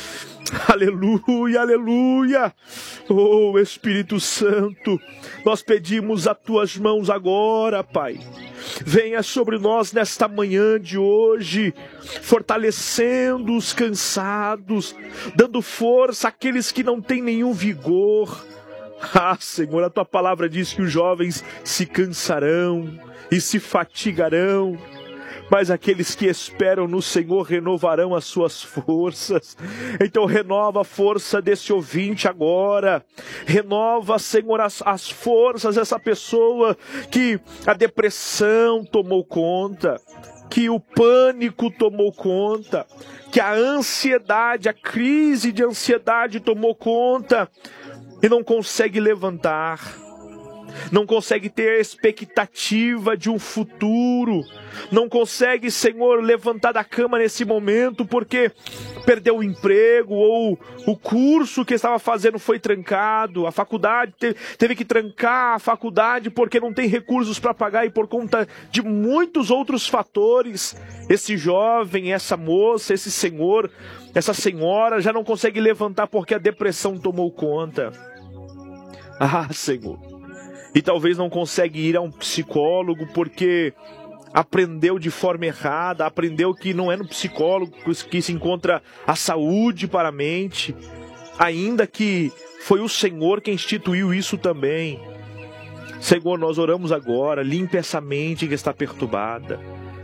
Aleluia, aleluia. Oh Espírito Santo, nós pedimos as Tuas mãos agora, Pai. Venha sobre nós nesta manhã de hoje, fortalecendo os cansados, dando força àqueles que não têm nenhum vigor. Ah, Senhor, a Tua palavra diz que os jovens se cansarão e se fatigarão, mas aqueles que esperam no Senhor renovarão as suas forças. Então renova a força desse ouvinte agora. Renova, Senhor, as, as forças dessa pessoa que a depressão tomou conta, que o pânico tomou conta, que a ansiedade, a crise de ansiedade tomou conta e não consegue levantar. Não consegue ter a expectativa de um futuro, não consegue, Senhor, levantar da cama nesse momento porque perdeu o emprego, ou o curso que estava fazendo foi trancado, a faculdade teve, teve que trancar a faculdade porque não tem recursos para pagar, e por conta de muitos outros fatores, esse jovem, essa moça, esse senhor, essa senhora já não consegue levantar porque a depressão tomou conta. Ah, Senhor, e talvez não consegue ir a um psicólogo porque aprendeu de forma errada, aprendeu que não é no psicólogo que se encontra a saúde para a mente, ainda que foi o Senhor quem instituiu isso também. Senhor, nós oramos agora, limpe essa mente que está perturbada,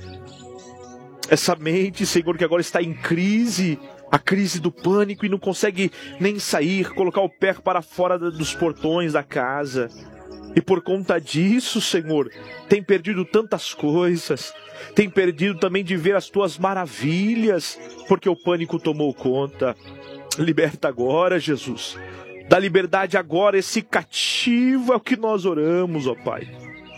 essa mente, Senhor, que agora está em crise, a crise do pânico, e não consegue nem sair, colocar o pé para fora dos portões da casa. E por conta disso, Senhor, tem perdido tantas coisas, tem perdido também de ver as Tuas maravilhas, porque o pânico tomou conta. Liberta agora, Jesus. Dá liberdade agora, esse cativo é o que nós oramos, ó Pai.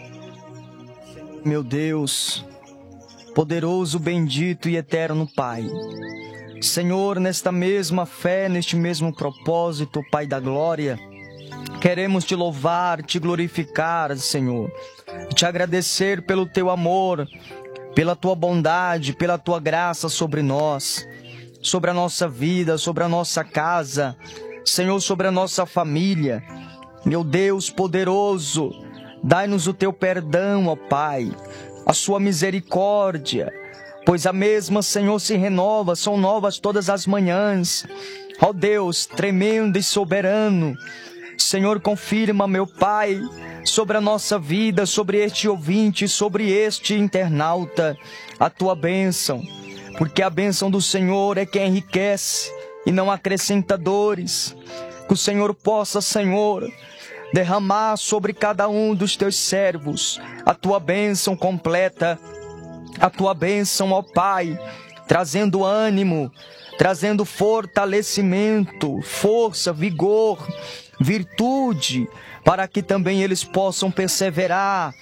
Meu Deus, poderoso, bendito e eterno Pai, Senhor, nesta mesma fé, neste mesmo propósito, Pai da glória, queremos Te louvar, Te glorificar, Senhor, Te agradecer pelo Teu amor, pela Tua bondade, pela Tua graça sobre nós, sobre a nossa vida, sobre a nossa casa, Senhor, sobre a nossa família. Meu Deus poderoso, dai-nos o Teu perdão, ó Pai, a Sua misericórdia, pois a mesma, Senhor, se renova, são novas todas as manhãs. Ó Deus, tremendo e soberano, Senhor, confirma, meu Pai, sobre a nossa vida, sobre este ouvinte, sobre este internauta, a Tua bênção, porque a bênção do Senhor é quem enriquece e não acrescenta dores. Que o Senhor possa, Senhor, derramar sobre cada um dos Teus servos a Tua bênção completa, a Tua bênção, ó Pai, trazendo ânimo, trazendo fortalecimento, força, vigor, virtude, para que também eles possam perseverar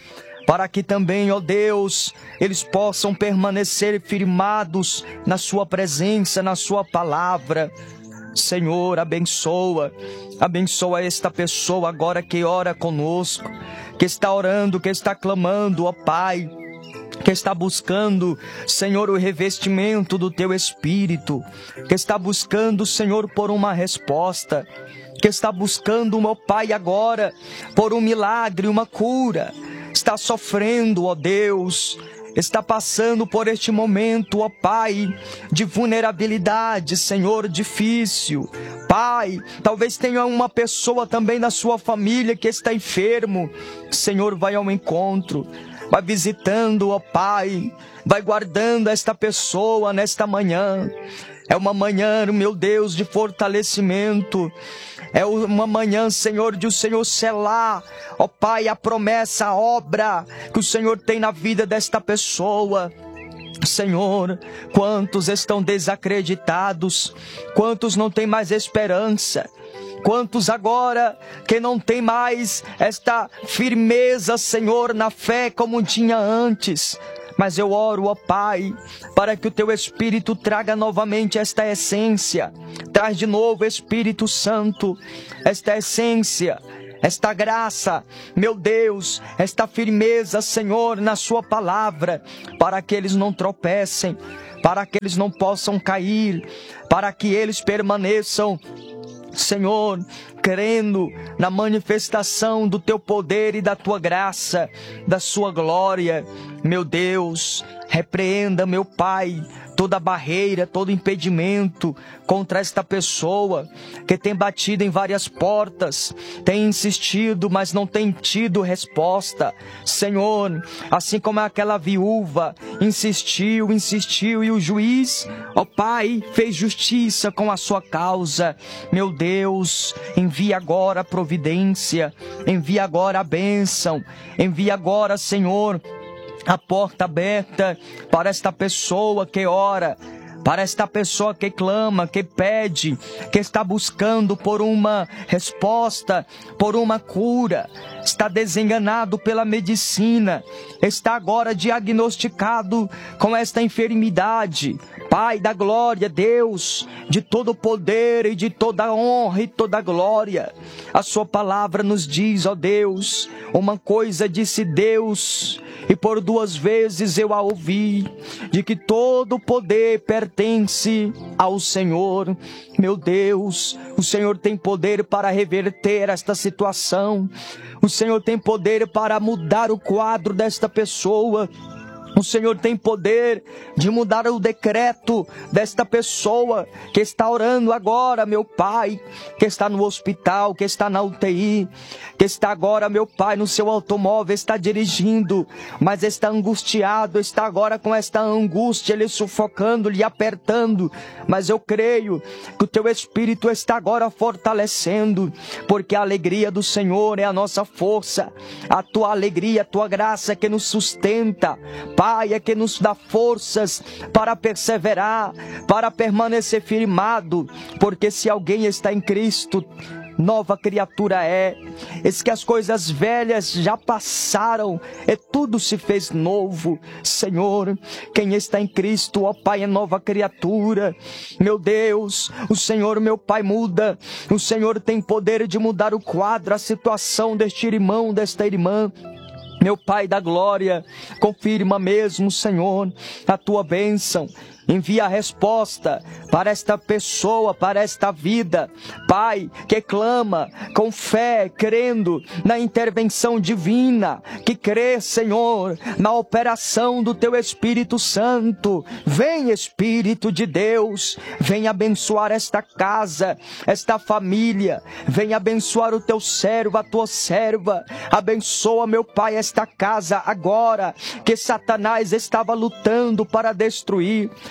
para que também, ó Deus, eles possam permanecer firmados na sua presença, na sua palavra. Senhor, abençoa, abençoa esta pessoa agora que ora conosco, que está orando, que está clamando, ó Pai, que está buscando, Senhor, o revestimento do Teu Espírito, que está buscando, Senhor, por uma resposta, que está buscando, meu Pai, agora, por um milagre, uma cura, está sofrendo, ó Deus, está passando por este momento, ó Pai, de vulnerabilidade, Senhor, difícil. Pai, talvez tenha uma pessoa também na sua família que está enfermo. Senhor, vai ao encontro, vai visitando, ó Pai, vai guardando esta pessoa nesta manhã. É uma manhã, meu Deus, de fortalecimento. É uma manhã, Senhor, de o Senhor selar, ó Pai, a promessa, a obra que o Senhor tem na vida desta pessoa. Senhor, quantos estão desacreditados, quantos não têm mais esperança, quantos agora que não tem mais esta firmeza, Senhor, na fé como tinha antes. Mas eu oro, ó Pai, para que o Teu Espírito traga novamente esta essência. Traz de novo, Espírito Santo, esta essência, esta graça, meu Deus, esta firmeza, Senhor, na Sua palavra, para que eles não tropecem, para que eles não possam cair, para que eles permaneçam, Senhor, crendo na manifestação do Teu poder e da Tua graça, da Sua glória. Meu Deus, repreenda, meu Pai, toda barreira, todo impedimento contra esta pessoa que tem batido em várias portas, tem insistido, mas não tem tido resposta. Senhor, assim como aquela viúva insistiu, insistiu e o juiz, ó Pai, fez justiça com a sua causa. Meu Deus, envia agora a providência, envia agora a bênção, envia agora, Senhor, a porta aberta para esta pessoa que ora, para esta pessoa que clama, que pede, que está buscando por uma resposta, por uma cura, está desenganado pela medicina, está agora diagnosticado com esta enfermidade. Pai da glória, Deus, de todo poder e de toda honra e toda glória, a Sua palavra nos diz, ó Deus, uma coisa disse Deus, e por duas vezes eu a ouvi, de que todo poder pertence ao Senhor. Meu Deus, o Senhor tem poder para reverter esta situação, o Senhor tem poder para mudar o quadro desta pessoa. O Senhor tem poder de mudar o decreto desta pessoa que está orando agora, meu Pai, que está no hospital, que está na U T I, que está agora, meu Pai, no seu automóvel, está dirigindo, mas está angustiado, está agora com esta angústia, lhe sufocando, lhe apertando. Mas eu creio que o Teu Espírito está agora fortalecendo, porque a alegria do Senhor é a nossa força, a Tua alegria, a Tua graça que nos sustenta, Pai, é que nos dá forças para perseverar, para permanecer firmado, porque se alguém está em Cristo, nova criatura é. Eis que as coisas velhas já passaram e tudo se fez novo. Senhor, quem está em Cristo, ó Pai, é nova criatura. Meu Deus, o Senhor, meu Pai, muda. O Senhor tem poder de mudar o quadro, a situação deste irmão, desta irmã. Meu Pai da glória, confirma mesmo, Senhor, a Tua bênção. Envia a resposta para esta pessoa, para esta vida, Pai, que clama com fé, crendo na intervenção divina, que crê, Senhor, na operação do Teu Espírito Santo. Vem, Espírito de Deus, vem abençoar esta casa, esta família, vem abençoar o Teu servo, a Tua serva. Abençoa, meu Pai, esta casa agora, que Satanás estava lutando para destruir.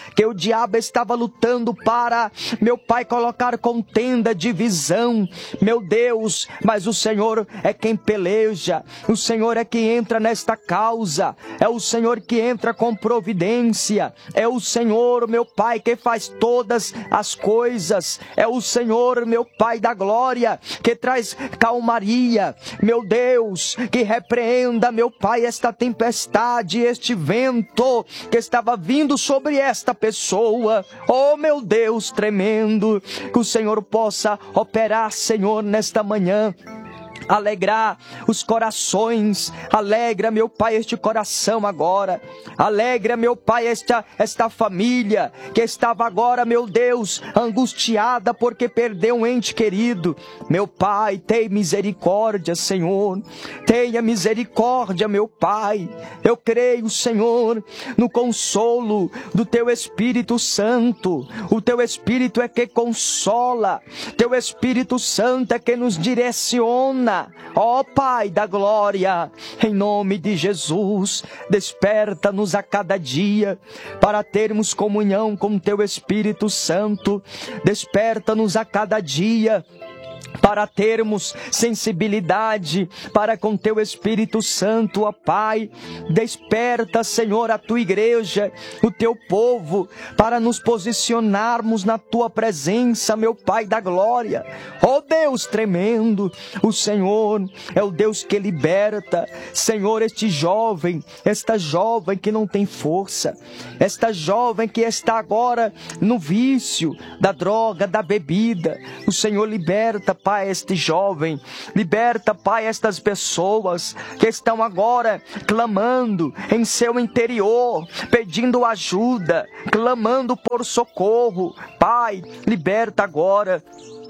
que o diabo estava lutando para, meu Pai, colocar contenda, divisão, meu Deus, mas o Senhor é quem peleja, o Senhor é quem entra nesta causa, é o Senhor que entra com providência, é o Senhor, meu Pai, que faz todas as coisas, é o Senhor, meu Pai da glória, que traz calmaria, meu Deus, que repreenda, meu Pai, esta tempestade, este vento que estava vindo sobre esta pessoa, oh meu Deus tremendo, que o Senhor possa operar, Senhor, nesta manhã, alegrar os corações, alegra, meu Pai, este coração agora, alegra, meu Pai, esta, esta família que estava agora, meu Deus, angustiada porque perdeu um ente querido, meu Pai, tem misericórdia, Senhor, tenha misericórdia, meu Pai, eu creio, Senhor, no consolo do Teu Espírito Santo, o Teu Espírito é que consola, Teu Espírito Santo é que nos direciona, ó Pai da glória, em nome de Jesus, desperta-nos a cada dia para termos comunhão com Teu Espírito Santo, desperta-nos a cada dia para termos sensibilidade para com Teu Espírito Santo, ó Pai. Desperta, Senhor, a Tua igreja, o Teu povo, para nos posicionarmos na Tua presença, meu Pai da glória. Ó Deus tremendo, o Senhor é o Deus que liberta. Senhor, este jovem, esta jovem que não tem força, esta jovem que está agora no vício da droga, da bebida, o Senhor liberta, Pai, este jovem, liberta, Pai, estas pessoas que estão agora clamando em seu interior, pedindo ajuda, clamando por socorro. Pai, liberta agora.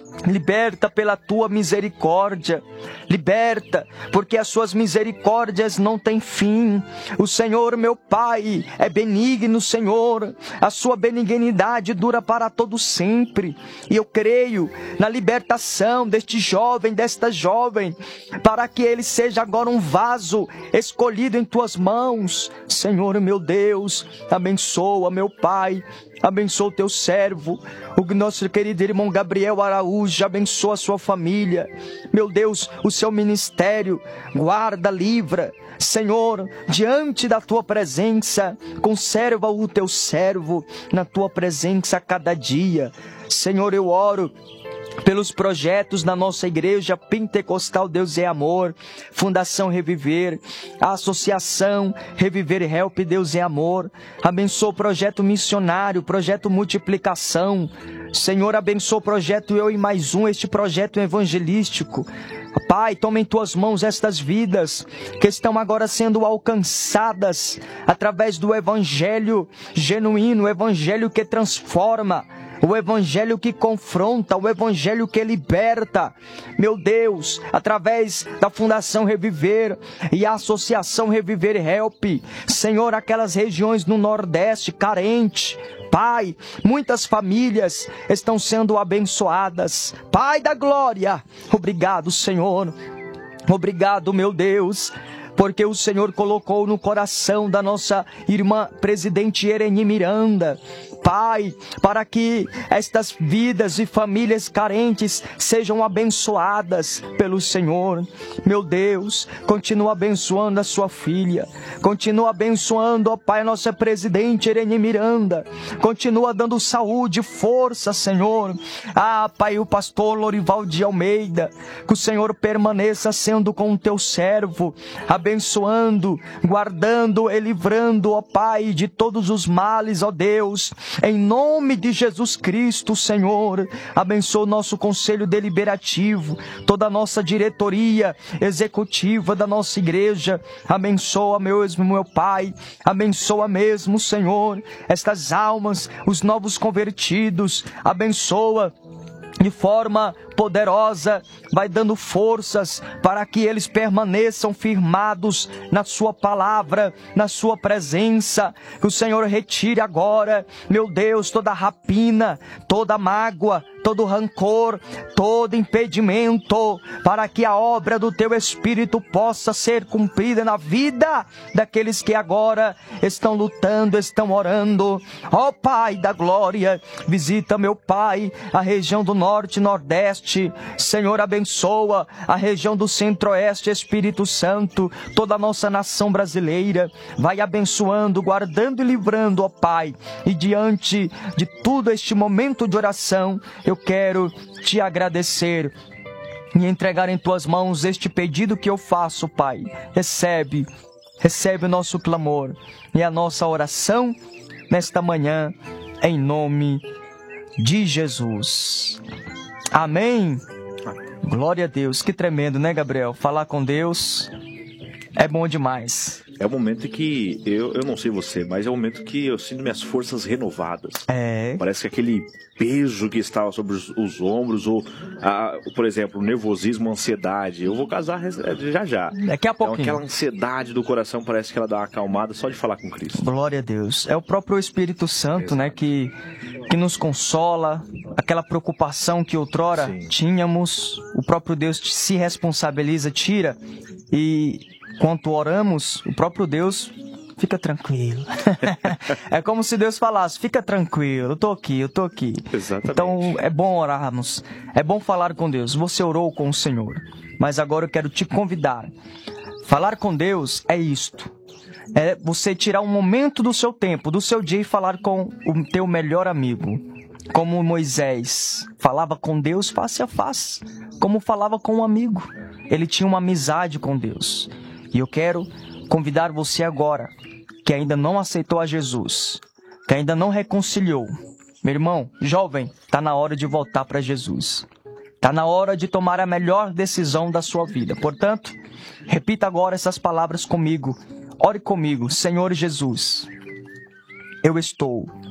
Liberta pela Tua misericórdia, liberta, porque as Suas misericórdias não têm fim. O Senhor, meu Pai, é benigno, Senhor, a Sua benignidade dura para todo sempre, e eu creio na libertação deste jovem, desta jovem, para que ele seja agora um vaso escolhido em Tuas mãos. Senhor, meu Deus, abençoa, meu Pai, abençoa o Teu servo, o nosso querido irmão Gabriel Araújo, abençoa a sua família, meu Deus, o seu ministério, guarda, livra, Senhor, diante da Tua presença, conserva o Teu servo na Tua presença a cada dia. Senhor, eu oro pelos projetos na nossa igreja Pentecostal Deus é Amor, Fundação Reviver, a Associação Reviver Help Deus é Amor. Abençoa o projeto missionário, projeto Multiplicação. Senhor, abençoa o projeto Eu e Mais Um, este projeto evangelístico. Pai, toma em Tuas mãos estas vidas que estão agora sendo alcançadas através do evangelho genuíno, o evangelho que transforma, o evangelho que confronta, o evangelho que liberta. Meu Deus, através da Fundação Reviver e a Associação Reviver Help, Senhor, aquelas regiões no Nordeste carente, Pai, muitas famílias estão sendo abençoadas. Pai da glória, obrigado, Senhor. Obrigado, meu Deus, porque o Senhor colocou no coração da nossa irmã presidente Ereni Miranda, Pai, para que estas vidas e famílias carentes sejam abençoadas pelo Senhor. Meu Deus, continua abençoando a sua filha, continua abençoando, ó Pai, a nossa presidente Ereni Miranda, continua dando saúde, força, Senhor. Ah, Pai, o pastor Lorival de Almeida, que o Senhor permaneça sendo com o Teu servo, abençoando, guardando e livrando, ó Pai, de todos os males, ó Deus, em nome de Jesus Cristo, Senhor. Abençoa o nosso conselho deliberativo, toda a nossa diretoria executiva da nossa igreja. Abençoa mesmo, meu Pai, abençoa mesmo, Senhor, estas almas, os novos convertidos, abençoa de forma poderosa, vai dando forças para que eles permaneçam firmados na sua palavra, na sua presença. Que o Senhor retire agora, meu Deus, toda rapina, toda mágoa, todo rancor, todo impedimento, para que a obra do Teu Espírito possa ser cumprida na vida daqueles que agora estão lutando, estão orando. Ó Pai da glória, visita, meu Pai, a região do norte e nordeste. Senhor, abençoa a região do centro-oeste, Espírito Santo, toda a nossa nação brasileira. Vai abençoando, guardando e livrando, ó Pai. E diante de todo este momento de oração, eu quero te agradecer e entregar em tuas mãos este pedido que eu faço, Pai. Recebe, recebe o nosso clamor e a nossa oração nesta manhã, em nome de Jesus. Amém. Glória a Deus. Que tremendo, né, Gabriel? Falar com Deus é bom demais. É o momento que, eu, eu não sei você, mas é o momento que eu sinto minhas forças renovadas. É. Parece que aquele peso que estava sobre os, os ombros, ou, a, por exemplo, o nervosismo, a ansiedade. Eu vou casar já já. Daqui a pouquinho. Então aquela ansiedade do coração parece que ela dá uma acalmada só de falar com Cristo. Glória a Deus. É o próprio Espírito Santo, né, que, que nos consola. Aquela preocupação que outrora Sim. tínhamos, o próprio Deus se responsabiliza, tira. E quando oramos, o próprio Deus fica tranquilo. É como se Deus falasse, fica tranquilo, eu tô aqui, eu tô aqui. Exatamente. Então é bom orarmos, é bom falar com Deus. Você orou com o Senhor, mas agora eu quero te convidar. Falar com Deus é isto. É você tirar um momento do seu tempo, do seu dia e falar com o teu melhor amigo. Como Moisés falava com Deus face a face, como falava com um amigo. Ele tinha uma amizade com Deus. E eu quero convidar você agora, que ainda não aceitou a Jesus, que ainda não reconciliou. Meu irmão, jovem, está na hora de voltar para Jesus. Está na hora de tomar a melhor decisão da sua vida. Portanto, repita agora essas palavras comigo. Ore comigo. Senhor Jesus, eu estou